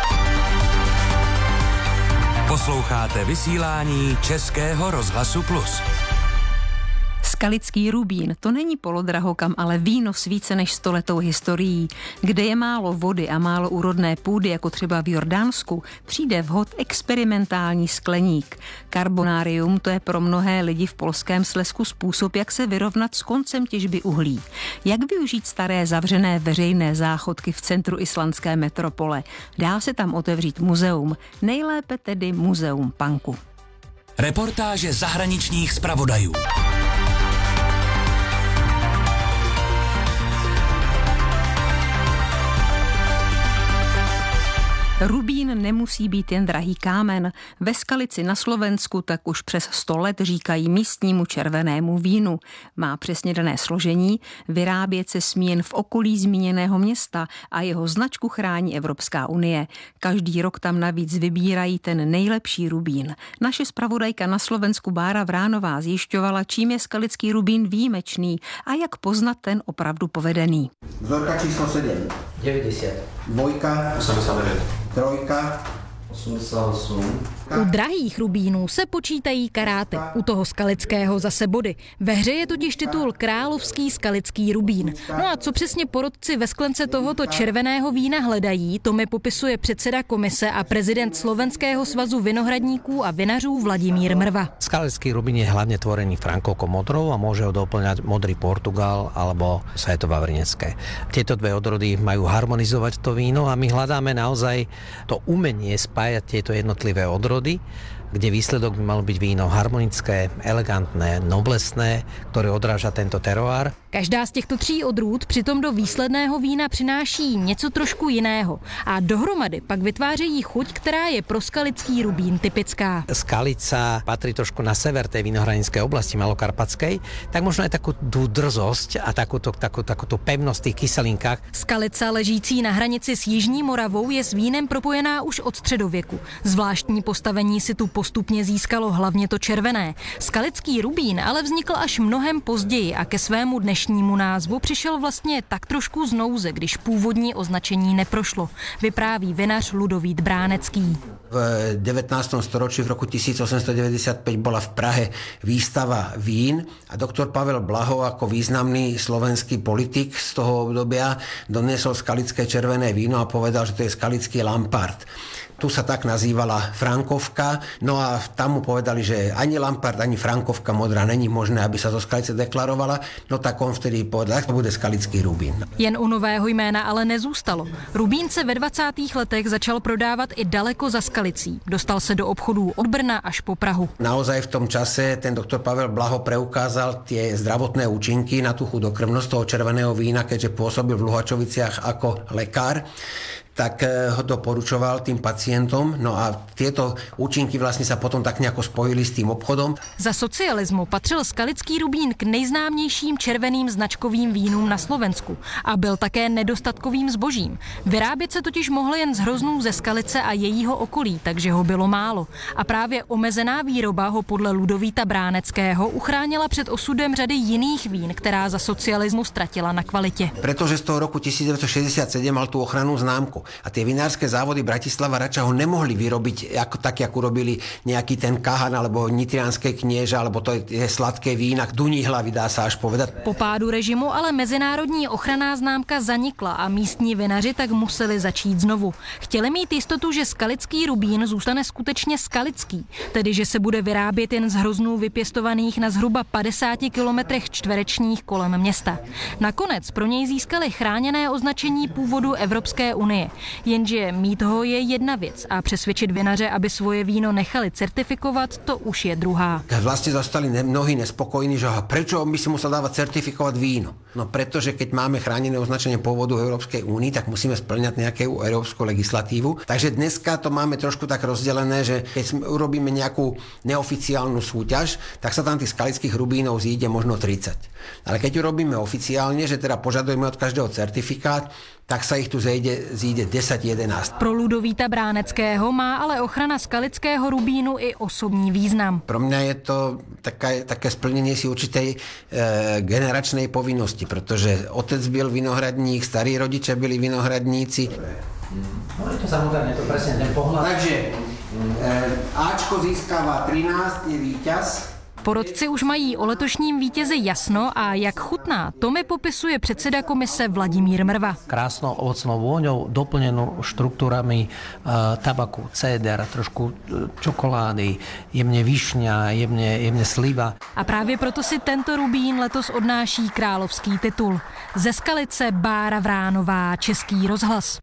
Posloucháte vysílání Českého rozhlasu Plus. Skalický rubín, to není polodrahokam, ale víno s více než stoletou historií. Kde je málo vody a málo úrodné půdy, jako třeba v Jordánsku, přijde vhod experimentální skleník. Carbonárium, to je pro mnohé lidi v polském Slezsku způsob, jak se vyrovnat s koncem těžby uhlí. Jak využít staré zavřené veřejné záchodky v centru islandské metropole. Dá se tam otevřít muzeum, nejlépe tedy muzeum punku. Reportáže zahraničních zpravodajů. Rubín nemusí být jen drahý kámen. Ve Skalici na Slovensku tak už přes sto let říkají místnímu červenému vínu. Má přesně dané složení, vyrábět se smí jen v okolí zmíněného města a jeho značku chrání Evropská unie. Každý rok tam navíc vybírají ten nejlepší rubín. Naše zpravodajka na Slovensku Bára Vránová zjišťovala, čím je skalický rubín výjimečný a jak poznat ten opravdu povedený. Vzorka číslo sedm. devadesát. Dvojka. osmdesát devět. Trojka. osmdesát osm. U drahých rubínů se počítají karáty, u toho skalického zase body. Ve hře je totiž titul Královský skalický rubín. No a co přesně porotci ve sklence tohoto červeného vína hledají, to mi popisuje předseda komise a prezident Slovenského svazu vinohradníků a vinařů Vladimír Mrva. Skalický rubín je hlavne tvorený frankovkou modrou a môže ho doplňať modrý Portugal alebo Svetové Vavrinecké. Tieto dve odrody majú harmonizovať to víno a my hľadáme naozaj to umenie spájať tieto jednotlivé odrody, kde výsledok by malo byť víno harmonické, elegantné, noblesné, ktoré odráža tento teroár. Každá z těchto tří odrůd přitom do výsledného vína přináší něco trošku jiného a dohromady pak vytvářejí chuť, která je pro skalický rubín typická. Skalica patrí trošku na sever tej vinohradníckej oblasti Malokarpatskej, tak možno aj takú tú drzosť a takúto, takú, takúto pevnosť v tých kyselinkách. Skalica ležící na hranici s Jižní Moravou je s vínem propojená už od středověku. Zvláštní postavení si tu postupně získalo hlavně to červené. Skalický rubín ale vznikl až mnohem později a ke svému dnešnímu názvu přišel vlastně tak trošku z nouze, když původní označení neprošlo. Vypráví vinař Ludovít Bránecký. V devätnástom storočí v roku tisícosemstodeväťdesiatpäť bola v Prahe výstava vín a doktor Pavel Blaho ako významný slovenský politik z toho obdobia doniesol skalické červené víno a povedal, že to je skalický Lampart. Tu sa tak nazývala Frankovka, no a tam mu povedali, že ani Lampart, ani Frankovka modrá není možné, aby sa zo Skalice deklarovala, no tak on vtedy povedal, že to bude skalický rubín. Jen u nového jména ale nezůstalo. Rubín se ve dvacátých letech začal prodávat i daleko za Skalicí. Dostal se do obchodů od Brna až po Prahu. Naozaj v tom čase ten doktor Pavel Blaho preukázal tie zdravotné účinky na tú chudokrvnosť toho červeného vína, keďže pôsobil v Luhačoviciach ako lekár. tak ho doporučoval tým pacientom. No a tieto účinky vlastne sa potom tak nejako spojili s tým obchodom. Za socialismu patřil Skalický Rubín k nejznámějším červeným značkovým vínům na Slovensku a byl také nedostatkovým zbožím. Vyrábět se totiž mohl jen z hroznů ze Skalice a jejího okolí, takže ho bylo málo. A právě omezená výroba ho podle Ludovíta Bráneckého uchránila před osudem řady jiných vín, která za socialismu ztratila na kvalitě. Pretože z toho roku devätnásťstošesťdesiatsedem mal tú ochrannú známku a tie vinárske závody Bratislava Rača ho nemohli vyrobiť ako, tak, ako urobili nejaký ten Kahan alebo Nitrianské knieža, alebo to je sladké vína, Duní hlavy, dá sa až povedať. Po pádu režimu ale mezinárodní ochranná známka zanikla a místní vinaři tak museli začít znovu. Chtěli mít jistotu, že Skalický Rubín zůstane skutečně skalický, tedy že se bude vyrábět jen z hroznů vypěstovaných na zhruba padesáti kilometrech čtverečních kolem města. Nakonec pro něj získali chráněné označení původu Evropské unie. Jenže mít ho je jedna věc a přesvědčit vinaře, aby svoje víno nechali certifikovat, to už je druhá. Vlastne zostali mnohí nespokojní, že prečo by si musel dávať certifikovať víno? No pretože keď máme chránené označenie pôvodu Európskej únie, tak musíme splňať nejakú európsku legislatívu. Takže dneska to máme trošku tak rozdelené, že keď urobíme nejakú neoficiálnu súťaž, tak sa tam tých skalických rubínov zíde možno tridsať. Ale keď urobíme oficiálne, že teda požadujeme od každého certifikát, tak sa ich tu zejde, zíde desať jedenásť. Pro Ludovíta Bráneckého má ale ochrana skalického rubínu i osobní význam. Pro mňa je to také, také splnenie si určitej e, generačnej povinnosti, pretože otec byl vinohradník, starí rodiče byli vinohradníci. No je to samozrejme, to presne ten pohľad. Takže e, Ačko získava trinásť, je víťaz. Porodci už mají o letošním vítězi jasno a jak chutná, to mi popisuje předseda komise Vladimír Mrva. Krásnou ovocnou vôňou, doplněnou štruktúrami uh, tabaku, céder, trošku uh, čokolády, jemne višňa, jemne, jemne sliva. A právě proto si tento rubín letos odnáší královský titul. Ze Skalice Bára Vránová, Český rozhlas.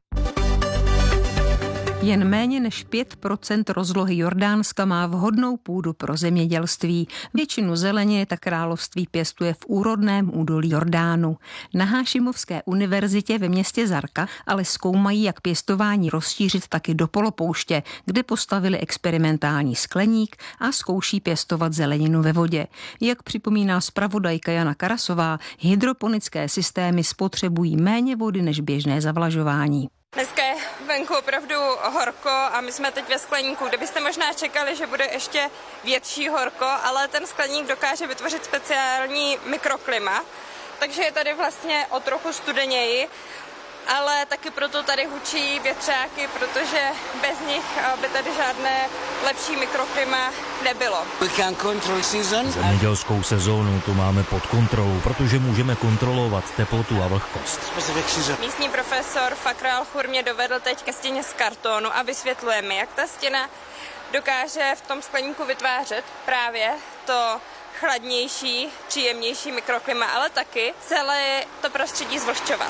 Jen méně než pět procent rozlohy Jordánska má vhodnou půdu pro zemědělství. Většinu zeleně tak království pěstuje v úrodném údolí Jordánu. Na Hášimovské univerzitě ve městě Zarka ale zkoumají, jak pěstování rozšířit taky do polopouště, kde postavili experimentální skleník a zkouší pěstovat zeleninu ve vodě. Jak připomíná zpravodajka Jana Karasová, hydroponické systémy spotřebují méně vody než běžné zavlažování. Dneska je venku opravdu horko a my jsme teď ve skleníku, kde byste možná čekali, že bude ještě větší horko, ale ten skleník dokáže vytvořit speciální mikroklima, takže je tady vlastně o trochu studeněji, ale taky proto tady hučí větřáky, protože bez nich by tady žádné lepší mikroklima nebylo. Zemědělskou sezónu tu máme pod kontrolou, protože můžeme kontrolovat teplotu a vlhkost. Místní profesor Fakr Al-Chur mě dovedl teď ke stěně z kartonu a vysvětluje mi, jak ta stěna dokáže v tom skleníku vytvářet právě to chladnější, příjemnější mikroklima, ale taky celé to prostředí zvlhčovat.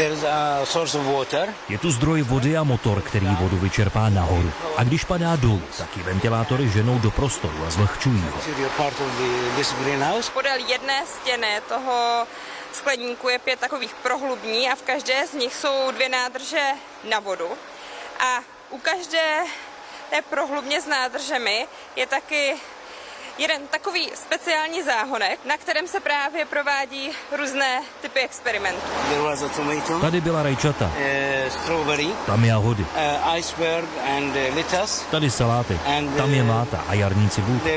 Je tu zdroj vody a motor, který vodu vyčerpá nahoru. A když padá dolů, tak ji ventilátory ženou do prostoru a zvlhčují ho. Podél jedné stěny toho skleníku je pět takových prohlubní a v každé z nich jsou dvě nádrže na vodu. A u každé té prohlubně s nádržemi je taky jeden takový speciální záhonek, na kterém se právě provádí různé typy experimentů. Tady byla rajčata, tam jahody, tady saláty, tam je máta a jarní cibulka.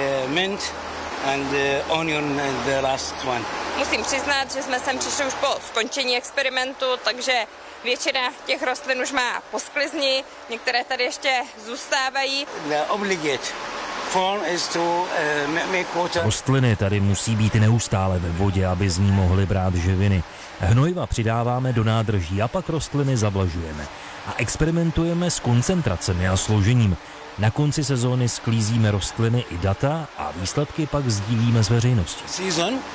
Musím přiznat, že jsme sem přišli už po skončení experimentu, takže většina těch rostlin už má posklizni, některé tady ještě zůstávají. Rostliny tady musí být neustále ve vodě, aby z ní mohly brát živiny. Hnojiva přidáváme do nádrží a pak rostliny zavlažujeme. A experimentujeme s koncentracemi a složením. Na konci sezóny sklízíme rostliny i data a výsledky pak sdílíme s veřejností.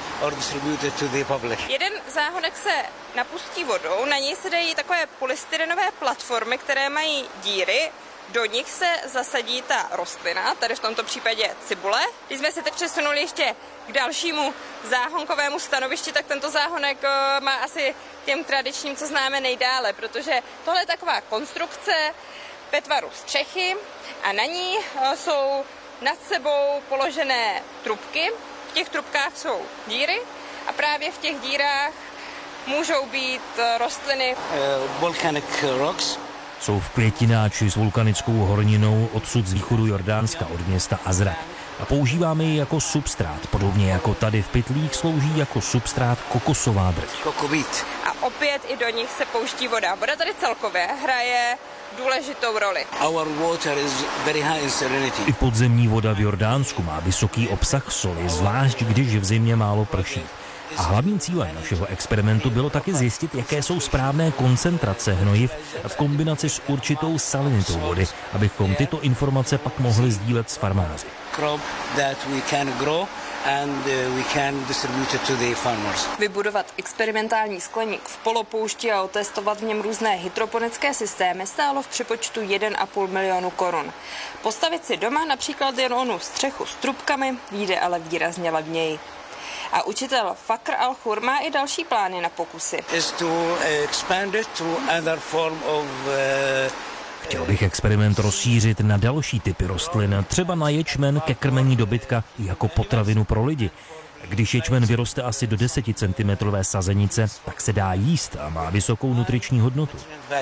Jeden záhonek se napustí vodou, na něj se dají takové polystyrenové platformy, které mají díry do nich se zasadí ta rostlina, tady v tomto případě cibule. Když jsme se teď přesunuli ještě k dalšímu záhonkovému stanovišti, tak tento záhonek má asi těm tradičním, co známe, nejdále, protože tohle je taková konstrukce ve tvaru střechy a na ní jsou nad sebou položené trubky. V těch trubkách jsou díry a právě v těch dírách můžou být rostliny. Uh, volcanic rocks. Jsou v květináči s vulkanickou horninou odsud z východu Jordánska od města Azraq. A používáme ji jako substrát. Podobně jako tady v pytlích slouží jako substrát kokosová drť. Kokobít. A opět i do nich se pouští voda. Voda tady celkově hraje důležitou roli. Our water is very high in salinity. I podzemní voda v Jordánsku má vysoký obsah soli, zvlášť když v zimě málo prší. A hlavním cílem našeho experimentu bylo taky zjistit, jaké jsou správné koncentrace hnojiv v kombinaci s určitou salinitou vody, abychom tyto informace pak mohli sdílet s farmáři. Vybudovat experimentální skleník v polopoušti a otestovat v něm různé hydroponické systémy stálo v přepočtu jeden a půl milionu korun. Postavit si doma například jen onu střechu s trubkami vyjde ale výrazně levněji. A učitel Fakr Al-Khur má i další plány na pokusy. Chtěl bych experiment rozšířit na další typy rostlin, třeba na ječmen ke krmení dobytka jako potravinu pro lidi. Když ječmen vyroste asi do deseticentimetrové sazenice, tak se dá jíst a má vysokou nutriční hodnotu.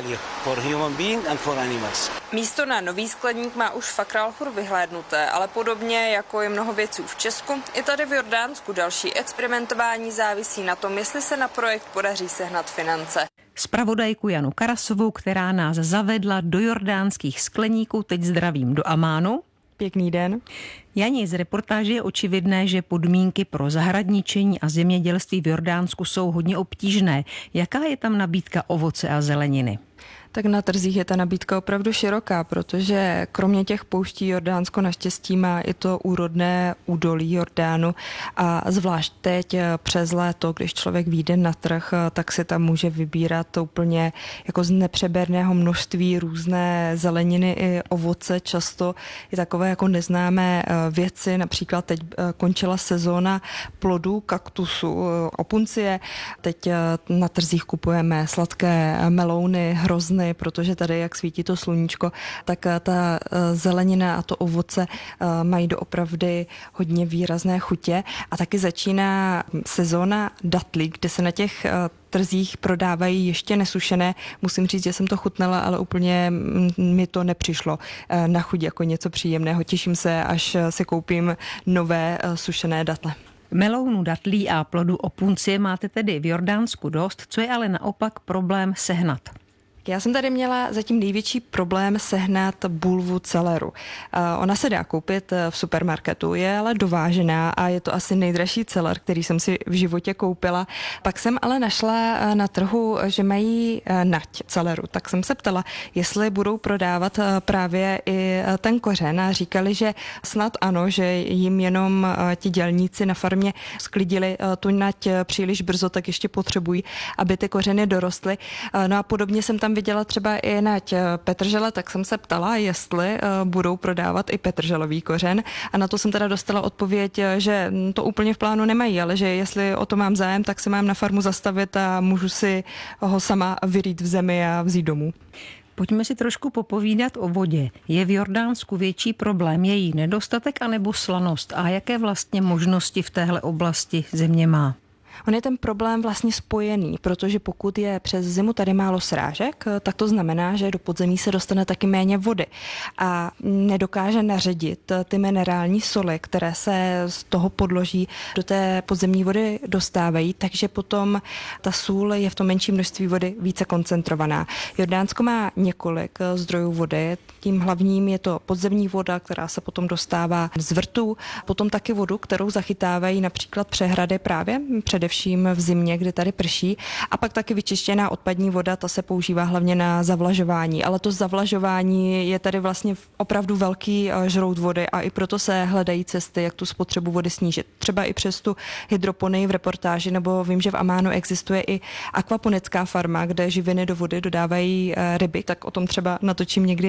Místo na nový skleník má už Fakr Al-Khur vyhlédnuté, ale podobně jako je mnoho věcí v Česku, i tady v Jordánsku další experimentování závisí na tom, jestli se na projekt podaří sehnat finance. Zpravodajku Janu Karasovou, která nás zavedla do jordánských skleníků, teď zdravím do Amánu. Pěkný den. Jani, z reportáže je očividné, že podmínky pro zahradničení a zemědělství v Jordánsku jsou hodně obtížné. Jaká je tam nabídka ovoce a zeleniny? Tak na trzích je ta nabídka opravdu široká, protože kromě těch pouští Jordánsko naštěstí má i to úrodné údolí Jordánu a zvlášť teď přes léto, když člověk vyjde na trh, tak si tam může vybírat to úplně jako z nepřeberného množství různé zeleniny i ovoce, často i takové jako neznámé věci, například teď končila sezóna plodů kaktusu, opuncie, teď na trzích kupujeme sladké melouny, hrozny, protože tady, jak svítí to sluníčko, tak ta zelenina a to ovoce mají doopravdy hodně výrazné chutě. A taky začíná sezóna datlí, kde se na těch trzích prodávají ještě nesušené. Musím říct, že jsem to chutnala, ale úplně mi to nepřišlo na chuť jako něco příjemného. Těším se, až si koupím nové sušené datle. Melounu, datlí a plodu opuncie máte tedy v Jordánsku dost, co je ale naopak problém sehnat? Já jsem tady měla zatím největší problém sehnat bulvu celeru. Ona se dá koupit v supermarketu, je ale dovážená a je to asi nejdražší celer, který jsem si v životě koupila. Pak jsem ale našla na trhu, že mají nať celeru, tak jsem se ptala, jestli budou prodávat právě i ten kořen a říkali, že snad ano, že jim jenom ti dělníci na farmě sklidili tu nať příliš brzo, tak ještě potřebují, aby ty kořeny dorostly. No a podobně jsem tam viděla třeba i nať petržele, tak jsem se ptala, jestli budou prodávat i petrželový kořen a na to jsem teda dostala odpověď, že to úplně v plánu nemají, ale že jestli o to mám zájem, tak se mám na farmu zastavit a můžu si ho sama vyrýt v zemi a vzít domů. Pojďme si trošku popovídat o vodě. Je v Jordánsku větší problém její nedostatek anebo slanost a jaké vlastně možnosti v téhle oblasti země má? On je ten problém vlastně spojený, protože pokud je přes zimu tady málo srážek, tak to znamená, že do podzemí se dostane taky méně vody a nedokáže naředit ty minerální soli, které se z toho podloží do té podzemní vody dostávají, takže potom ta sůl je v tom menším množství vody více koncentrovaná. Jordánsko má několik zdrojů vody, tím hlavním je to podzemní voda, která se potom dostává z vrtů, potom taky vodu, kterou zachytávají například přehrady právě především v zimě, kdy tady prší, a pak taky vyčištěná odpadní voda, ta se používá hlavně na zavlažování, ale to zavlažování je tady vlastně opravdu velký žrout vody a i proto se hledají cesty, jak tu spotřebu vody snížit. Třeba i přes tu hydroponii v reportáži, nebo vím, že v Amánu existuje i akvaponická farma, kde živiny do vody dodávají ryby, tak o tom třeba natočím někdy něco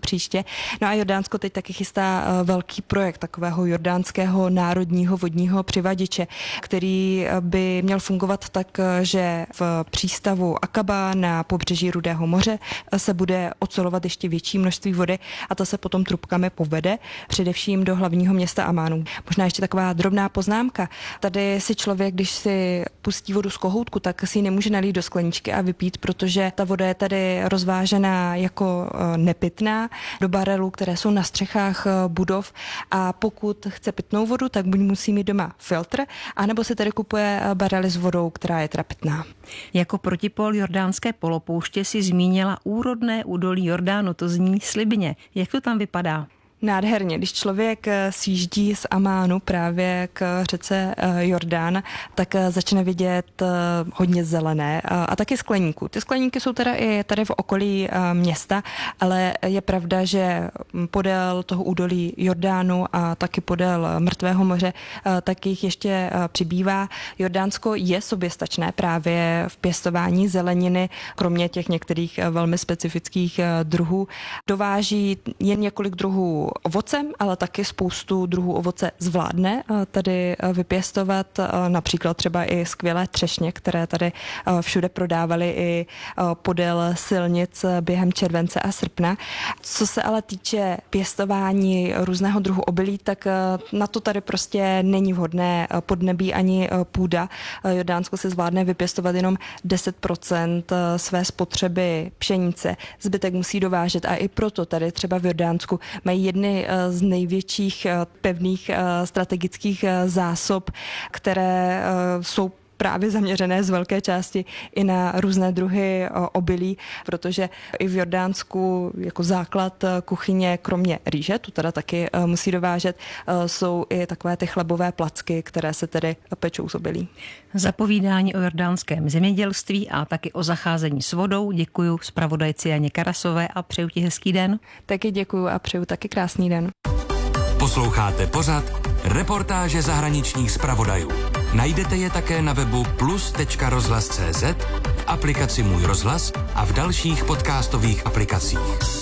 příště. No a Jordánsko teď taky chystá velký projekt takového jordánského národního vodního přivaděče, který by měl fungovat tak, že v přístavu Akaba na pobřeží Rudého moře se bude ocelovat ještě větší množství vody a to se potom trubkami povede, především do hlavního města Amánu. Možná ještě taková drobná poznámka. Tady si člověk, když si pustí vodu z kohoutku, tak si ji nemůže nalít do skleničky a vypít, protože ta voda je tady rozvážená jako nepitná do barelů, které jsou na střechách budov a pokud chce pitnou vodu, tak buď musí mít doma filtr, anebo si tady kupuje barely s vodou, která je teda pitná. Jako protipol jordánské polopouště si zmínila úrodné údolí Jordánu, to zní slibně. Jak to tam vypadá? Nádherně, když člověk sjíždí z Amánu právě k řece Jordán, tak začne vidět hodně zelené a taky skleníků. Ty skleníky jsou teda i tady v okolí města, ale je pravda, že podél toho údolí Jordánu a taky podél Mrtvého moře, tak jich ještě přibývá. Jordánsko je soběstačné právě v pěstování zeleniny, kromě těch některých velmi specifických druhů. Dováží jen několik druhů ovocem, ale taky spoustu druhů ovoce zvládne tady vypěstovat, například třeba i skvělé třešně, které tady všude prodávali i podél silnic během července a srpna. Co se ale týče pěstování různého druhu obilí, tak na to tady prostě není vhodné podnebí ani půda. Jordánsko se zvládne vypěstovat jenom deset procent své spotřeby pšenice, zbytek musí dovážet a i proto tady třeba v Jordánsku mají jedny z největších pevných strategických zásob, které jsou právě zaměřené z velké části i na různé druhy obilí, protože i v Jordánsku jako základ kuchyně, kromě rýže, tu teda taky musí dovážet, jsou i takové ty chlebové placky, které se tedy pečou z obilí. Za povídání o jordánském zemědělství a taky o zacházení s vodou děkuju zpravodajci Janě Karasové a přeju ti hezký den. Taky děkuju a přeju taky krásný den. Posloucháte pořad Reportáže zahraničních zpravodajů. Najdete je také na webu plus tečka rozhlas tečka cé zet, v aplikaci Můj rozhlas a v dalších podcastových aplikacích.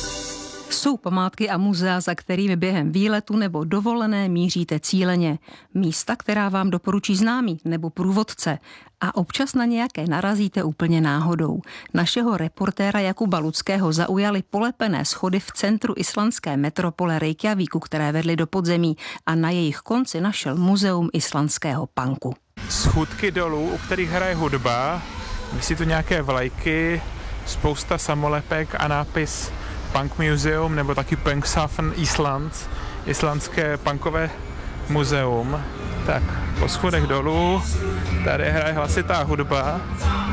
Jsou památky a muzea, za kterými během výletu nebo dovolené míříte cíleně. Místa, která vám doporučí známý nebo průvodce. A občas na nějaké narazíte úplně náhodou. Našeho reportéra Jakuba Ludského zaujaly polepené schody v centru islandské metropole Reykjavíku, které vedly do podzemí a na jejich konci našel muzeum islandského punku. Schůdky dolů, u kterých hraje hudba, visí tu nějaké vlajky, spousta samolepek a nápis Punk Museum nebo taky Punkshafen Island, islandské punkové muzeum. Tak po schodech dolů, tady hraje hlasitá hudba.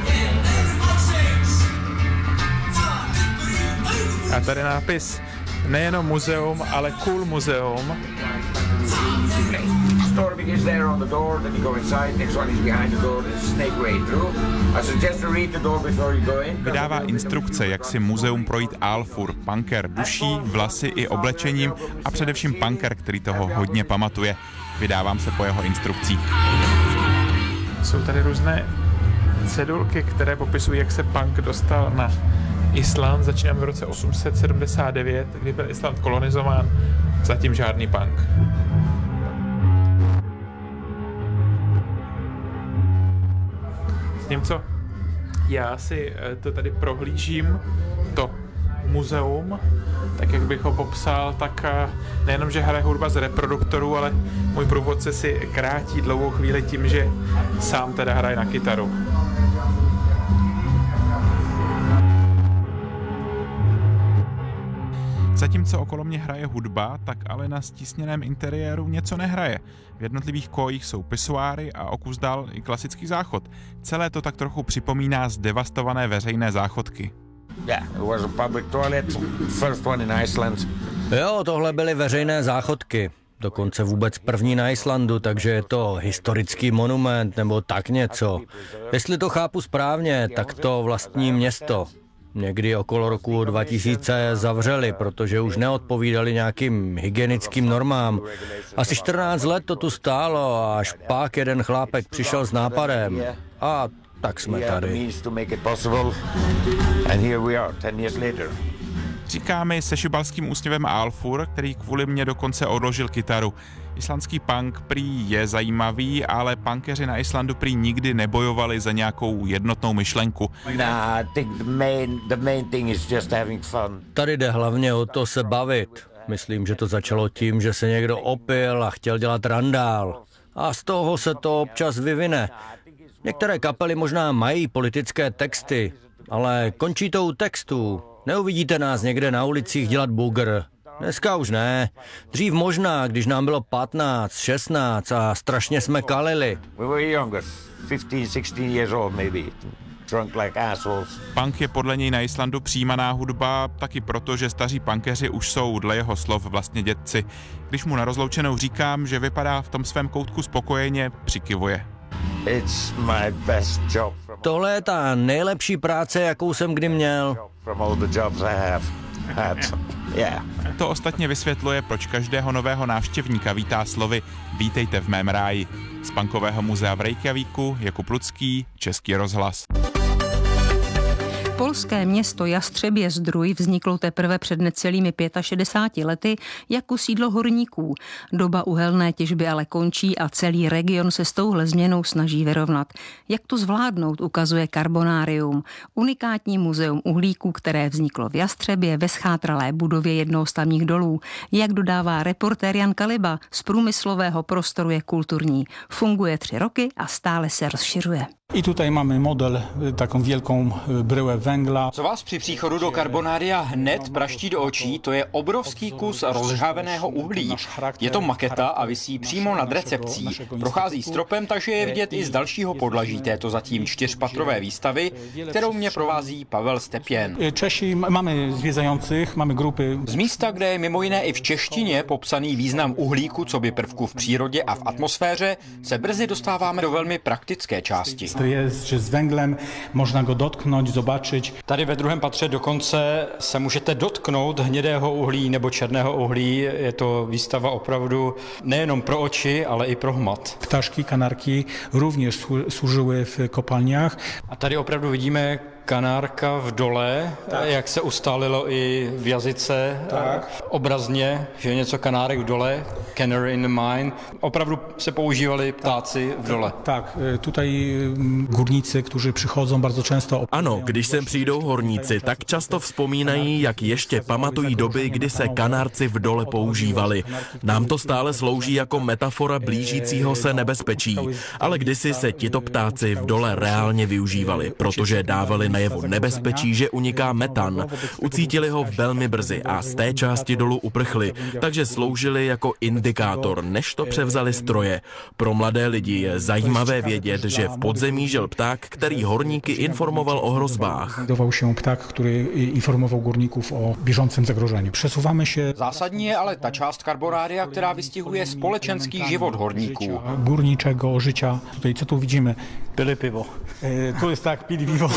A tady nápis nejenom muzeum, ale cool muzeum. Storming is there on the door, then you go inside, next one is behind the door, there's a snake way through. I suggest to read the door before you go in. Vydává instrukce, jak si muzeum projít Alfur. Punker duší, vlasy i oblečením a především punker, který toho hodně pamatuje. Vydávám se po jeho instrukcích. Jsou tady různé cedulky, které popisují, jak se punk dostal na Island. Začínáme v roce osm set sedmdesát devět, kdy byl Island kolonizován. Zatím žádný punk. S tím, co já si to tady prohlížím, to muzeum, tak jak bych ho popsal, tak nejenom, že hraje hudba z reproduktorů, ale můj průvodce si krátí dlouhou chvíli tím, že sám teda hraje na kytaru. Zatímco okolo mě hraje hudba, tak ale na stísněném interiéru něco nehraje. V jednotlivých kojích jsou pisoáry a o kus dál i klasický záchod. Celé to tak trochu připomíná zdevastované veřejné záchodky. Yeah, it was a public toilet, first one in Iceland. Jo, tohle byly veřejné záchodky. Dokonce vůbec první na Islandu, takže je to historický monument nebo tak něco. Jestli to chápu správně, tak to vlastní město. Někdy okolo roku dva tisíce zavřeli, protože už neodpovídali nějakým hygienickým normám. Asi čtrnáct let to tu stálo a až pak jeden chlápek přišel s nápadem. A tak jsme tady. Říká mi se šibalským úsměvem Alfur, který kvůli mě dokonce odložil kytaru. Islandský punk prý je zajímavý, ale punkeři na Islandu prý nikdy nebojovali za nějakou jednotnou myšlenku. Nah, I think the main, the main thing is just having fun. Tady jde hlavně o to se bavit. Myslím, že to začalo tím, že se někdo opil a chtěl dělat randál. A z toho se to občas vyvine. Některé kapely možná mají politické texty, ale končí to u textů. Neuvidíte nás někde na ulicích dělat bugr. Dneska už ne. Dřív možná, když nám bylo patnáct, šestnáct a strašně jsme kalili. We were younger, fifteen, sixteen years old maybe. Drunk like assholes. Punk je podle něj na Islandu přijímaná hudba taky proto, že staří punkeři už jsou dle jeho slov vlastně dědci. Když mu na rozloučenou říkám, že vypadá v tom svém koutku spokojeně, přikivuje. It's my best job. Tohle je ta nejlepší práce, jakou jsem kdy měl. From all the jobs I have had. Yeah. To ostatně vysvětluje, proč každého nového návštěvníka vítá slovy Vítejte v mém ráji. Z punkového muzea v Reykjavíku Jakub Lucký, Český rozhlas. Polské město Jastřebě Zdrój vzniklo teprve před necelými šedesáti pěti lety jako sídlo horníků. Doba uhelné těžby ale končí a celý region se s touhle změnou snaží vyrovnat. Jak to zvládnout, ukazuje Carbonárium, unikátní muzeum uhlíků, které vzniklo v Jastřebě ve schátralé budově jednoho z tamních dolů. Jak dodává reportér Jan Kaliba, z průmyslového prostoru je kulturní. Funguje tři roky a stále se rozšiřuje. I tutaj mamy model, taką wielką bryłę węgla. Co vás při příchodu do Carbonária hned praští do očí, to je obrovský kus rozžhaveného uhlí. Je to maketa a visí přímo nad recepcí. Prochází stropem, takže je vidět i z dalšího podlaží této zatím čtyřpatrové výstavy, kterou mě provází Pavel Stepien. Češi máme zvězajících, máme grupy. Z místa, kde je mimo jiné i v češtině popsaný význam uhlíku coby prvku v přírodě a v atmosféře, se brzy dostáváme do velmi praktické části. To je, že s węglem można go dotknąć, zobaczyć. Tady ve druhém patře dokonce se můžete dotknout hnědého uhlí nebo černého uhlí. Je to výstava opravdu nejenom pro oči, ale i pro hmat. Ptaszki, kanarki również służyły w kopalniach. A tady opravdu vidíme kanárka v dole, tak. Jak se ustálilo i v jazyce, tak. Obrazně, že je něco kanárek v dole, canary in the mine. Opravdu se používali ptáci v dole. Tak, tutaj górnicy, kteří přichodzą bardzo często. Ano, když sem přijdou horníci, tak často vzpomínají, jak ještě pamatují doby, kdy se kanárci v dole používali. Nám to stále slouží jako metafora blížícího se nebezpečí, ale kdysi se tito ptáci v dole reálně využívali, protože dávali najevo nebezpečí, že uniká metan. Ucítili ho velmi brzy a z té části dolu uprchli, takže sloužili jako indikátor, než to převzali stroje. Pro mladé lidi je zajímavé vědět, že v podzemí žil pták, který horníky informoval o hrozbách. Doval się pták, který informoval górníků o běžícím zagrožení. Přesouváme se. Zásadní je ale ta část Carbonária, která vystihuje společenský život horníků. Górniczego życia. Tutaj co tu vidíme? Pili pivo. E, tu jest tak, pili pivo.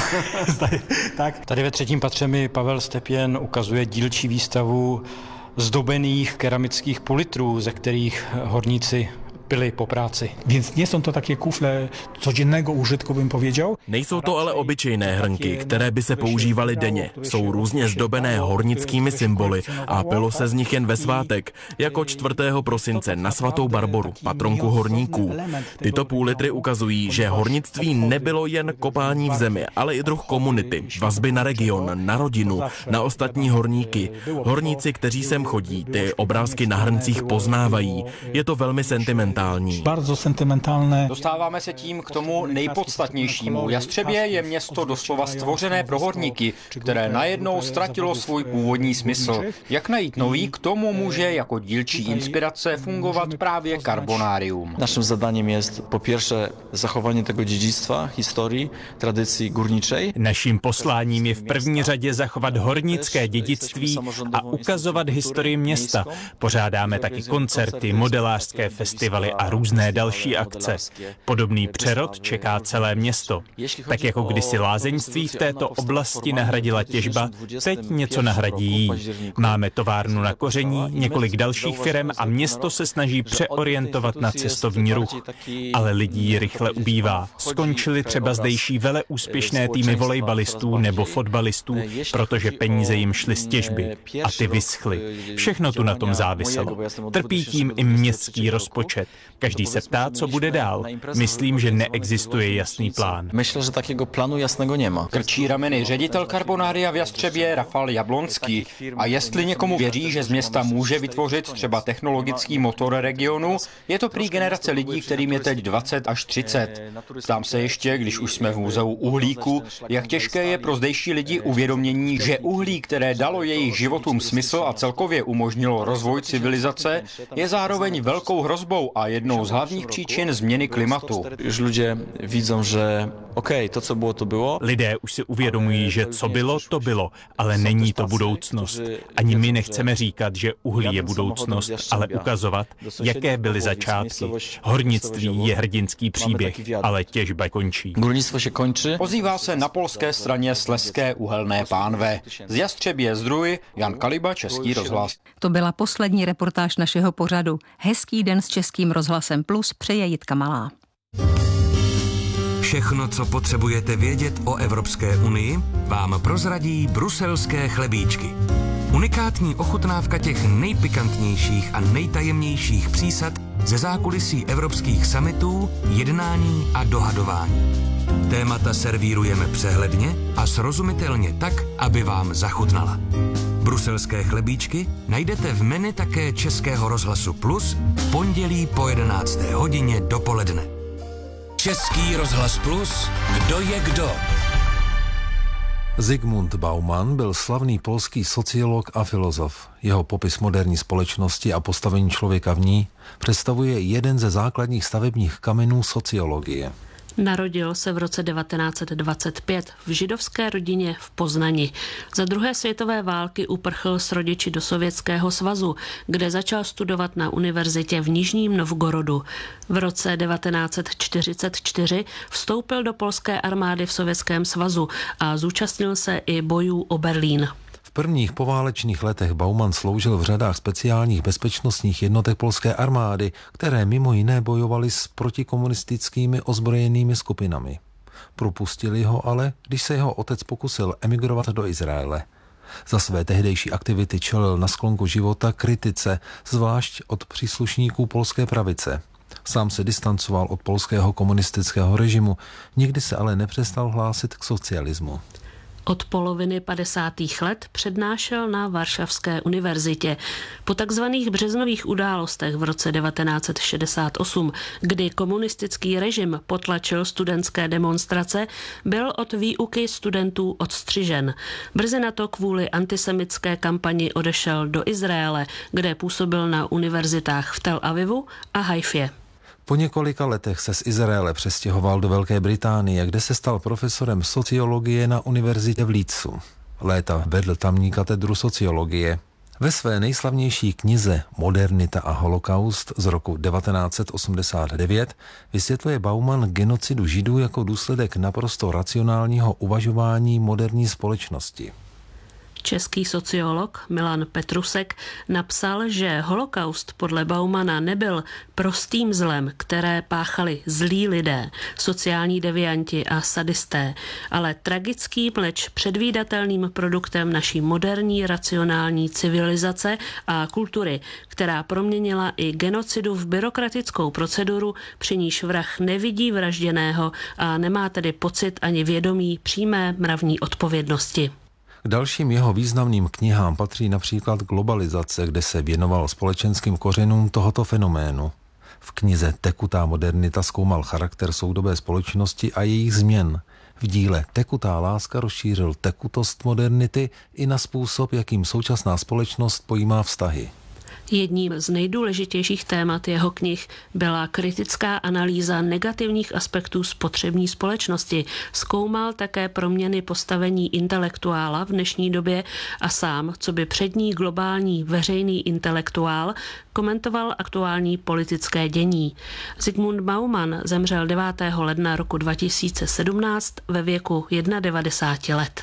Tak. Tady ve třetím patře mi Pavel Stepien ukazuje dílčí výstavu zdobených keramických pulitrů, ze kterých horníci pili po práci. Więc nie są to takie kufle codziennego użytku, bym powiedział. Nejsou to ale obyčejné hrnky, které by se používaly denně. Jsou různě zdobené hornickými symboly a pilo se z nich jen ve svátek, jako čtvrtého prosince na svatou Barboru, patronku horníků. Tyto půlitry ukazují, že hornictví nebylo jen kopání v zemi, ale i druh komunity, vazby na region, na rodinu, na ostatní horníky. Horníci, kteří sem chodí, ty obrázky na hrncích poznávají. Je to velmi sentimentální. Bardzo sentimentálne. Dostáváme se tím k tomu nejpodstatnějšímu. Jastřebě je město doslova stvořené pro horníky, které najednou ztratilo svůj původní smysl. Jak najít nový, k tomu může jako dílčí inspirace fungovat právě Carbonárium. Naším zadaniem je po pierwsze zachování tego dědictva, historii, tradicí górniczej. Naším posláním je v první řadě zachovat hornické dědictví a ukazovat historii města. Pořádáme taky koncerty, modelářské festivaly festivaly a různé další akce. Podobný přerod čeká celé město. Tak jako kdysi lázeňství v této oblasti nahradila těžba, teď něco nahradí jí. Máme továrnu na koření, několik dalších firem a město se snaží přeorientovat na cestovní ruch. Ale lidí rychle ubývá. Skončili třeba zdejší vele úspěšné týmy volejbalistů nebo fotbalistů, protože peníze jim šly z těžby a ty vyschly. Všechno tu na tom záviselo. Trpí tím i městský rozpočet. Každý se ptá, co bude dál. Myslím, že neexistuje jasný plán. Myslím, že takového plánu jasného nemá. Krčí rameny ředitel Carbonária v Jastřebě Rafal Jablonský. A jestli někomu věří, že z města může vytvořit třeba technologický motor regionu, je to prý generace lidí, kterým je teď dvacet až třicet. Ptám se ještě, když už jsme v muzeu uhlíku, jak těžké je pro zdejší lidi uvědomění, že uhlí, které dalo jejich životům smysl a celkově umožnilo rozvoj civilizace, je zároveň velkou hrozbou a jednou z hlavních příčin změny klimatu. Už lidé vidí, že OK, to, co bylo, to bylo. Lidé už si uvědomují, že co bylo, to bylo, ale není to budoucnost. Ani my nechceme říkat, že uhlí je budoucnost, ale ukazovat, jaké byly začátky. Hornictví je hrdinský příběh, ale těžba končí. Górnictwo się kończy. Ozývá se na polské straně Slezské uhelné pánve. Z Jastřebě Zdruj, Jan Kaliba, Český rozhlas. To byla poslední reportáž našeho pořadu. Hezký den s Českým rozhlasem Plus přeje Jitka Malá. Všechno, co potřebujete vědět o Evropské unii, vám prozradí bruselské chlebíčky. Unikátní ochutnávka těch nejpikantnějších a nejtajemnějších přísad ze zákulisí evropských summitů, jednání a dohadování. Témata servírujeme přehledně a srozumitelně tak, aby vám zachutnala. Bruselské chlebíčky najdete v menu také Českého rozhlasu Plus v pondělí po jedenácté hodině dopoledne. Český rozhlas Plus, kdo je kdo? Zygmunt Bauman byl slavný polský sociolog a filozof. Jeho popis moderní společnosti a postavení člověka v ní představuje jeden ze základních stavebních kamenů sociologie. Narodil se v roce devatenáct dvacet pět v židovské rodině v Poznani. Za druhé světové války uprchl s rodiči do Sovětského svazu, kde začal studovat na univerzitě v Nižním Novgorodu. V roce devatenáct čtyřicet čtyři vstoupil do polské armády v Sovětském svazu a zúčastnil se i bojů o Berlín. V prvních poválečných letech Bauman sloužil v řadách speciálních bezpečnostních jednotek polské armády, které mimo jiné bojovaly s protikomunistickými ozbrojenými skupinami. Propustili ho ale, když se jeho otec pokusil emigrovat do Izraele. Za své tehdejší aktivity čelil na sklonku života kritice, zvlášť od příslušníků polské pravice. Sám se distancoval od polského komunistického režimu, nikdy se ale nepřestal hlásit k socialismu. Od poloviny padesátých let přednášel na Varšavské univerzitě. Po takzvaných březnových událostech v roce devatenáct šedesát osm, kdy komunistický režim potlačil studentské demonstrace, byl od výuky studentů odstřižen. Brzy na to kvůli antisemitské kampani odešel do Izraele, kde působil na univerzitách v Tel Avivu a Haifě. Po několika letech se z Izraele přestěhoval do Velké Británie, kde se stal profesorem sociologie na univerzitě v Leedsu. Léta vedl tamní katedru sociologie. Ve své nejslavnější knize Modernita a holokaust z roku devatenáct osmdesát devět vysvětluje Bauman genocidu Židů jako důsledek naprosto racionálního uvažování moderní společnosti. Český sociolog Milan Petrusek napsal, že holokaust podle Baumana nebyl prostým zlem, které páchali zlí lidé, sociální devianti a sadisté, ale tragickým, leč předvídatelným produktem naší moderní racionální civilizace a kultury, která proměnila i genocidu v byrokratickou proceduru, při níž vrah nevidí vražděného a nemá tedy pocit ani vědomí přímé mravní odpovědnosti. K dalším jeho významným knihám patří například Globalizace, kde se věnoval společenským kořenům tohoto fenoménu. V knize Tekutá modernita zkoumal charakter soudobé společnosti a jejich změn. V díle Tekutá láska rozšířil tekutost modernity i na způsob, jakým současná společnost pojímá vztahy. Jedním z nejdůležitějších témat jeho knih byla kritická analýza negativních aspektů spotřební společnosti. Zkoumal také proměny postavení intelektuála v dnešní době a sám, co by přední globální veřejný intelektuál, komentoval aktuální politické dění. Zygmunt Bauman zemřel devátého ledna roku dva tisíce sedmnáct ve věku devadesát jedna let.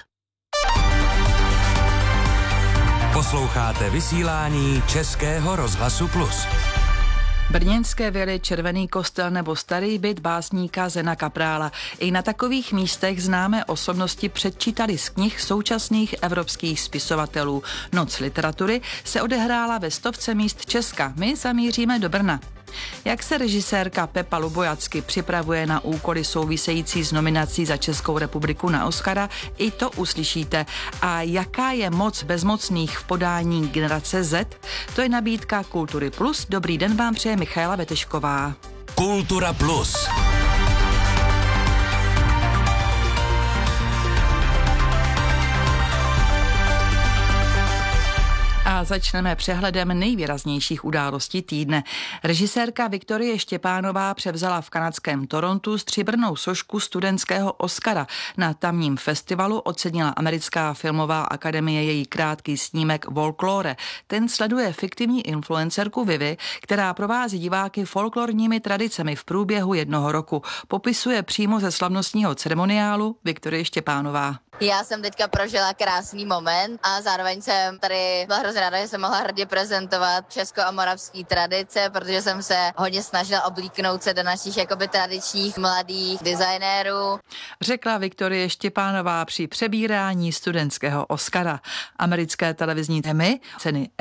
Posloucháte vysílání Českého rozhlasu Plus. Brněnské vily, Červený kostel nebo starý byt básníka Zena Kaprála. I na takových místech známé osobnosti předčítali z knih současných evropských spisovatelů. Noc literatury se odehrála ve stovce míst Česka. My zamíříme do Brna. Jak se režisérka Pepa Lubojacky připravuje na úkoly související s nominací za Českou republiku na Oscara, i to uslyšíte. A jaká je moc bezmocných v podání generace Z? To je nabídka Kultury Plus. Dobrý den vám přeje Michaela Vetešková. Kultura Plus. A začneme přehledem nejvýraznějších událostí týdne. Režisérka Viktorie Štěpánová převzala v kanadském Torontu stříbrnou sošku studentského Oscara. Na tamním festivalu ocenila americká filmová akademie její krátký snímek Folklore. Ten sleduje fiktivní influencerku Vivi, která provází diváky folklorními tradicemi v průběhu jednoho roku. Popisuje přímo ze slavnostního ceremoniálu Viktorie Štěpánová. Já jsem teďka prožila krásný moment a zároveň jsem tady byla hrozně ráda, že jsem mohla hrdě prezentovat česko- a moravský tradice, protože jsem se hodně snažila oblíknout se do našich jakoby tradičních mladých designérů. Řekla Viktorie Štěpánová při přebírání studentského Oscara. Americké televizní Emmy, ceny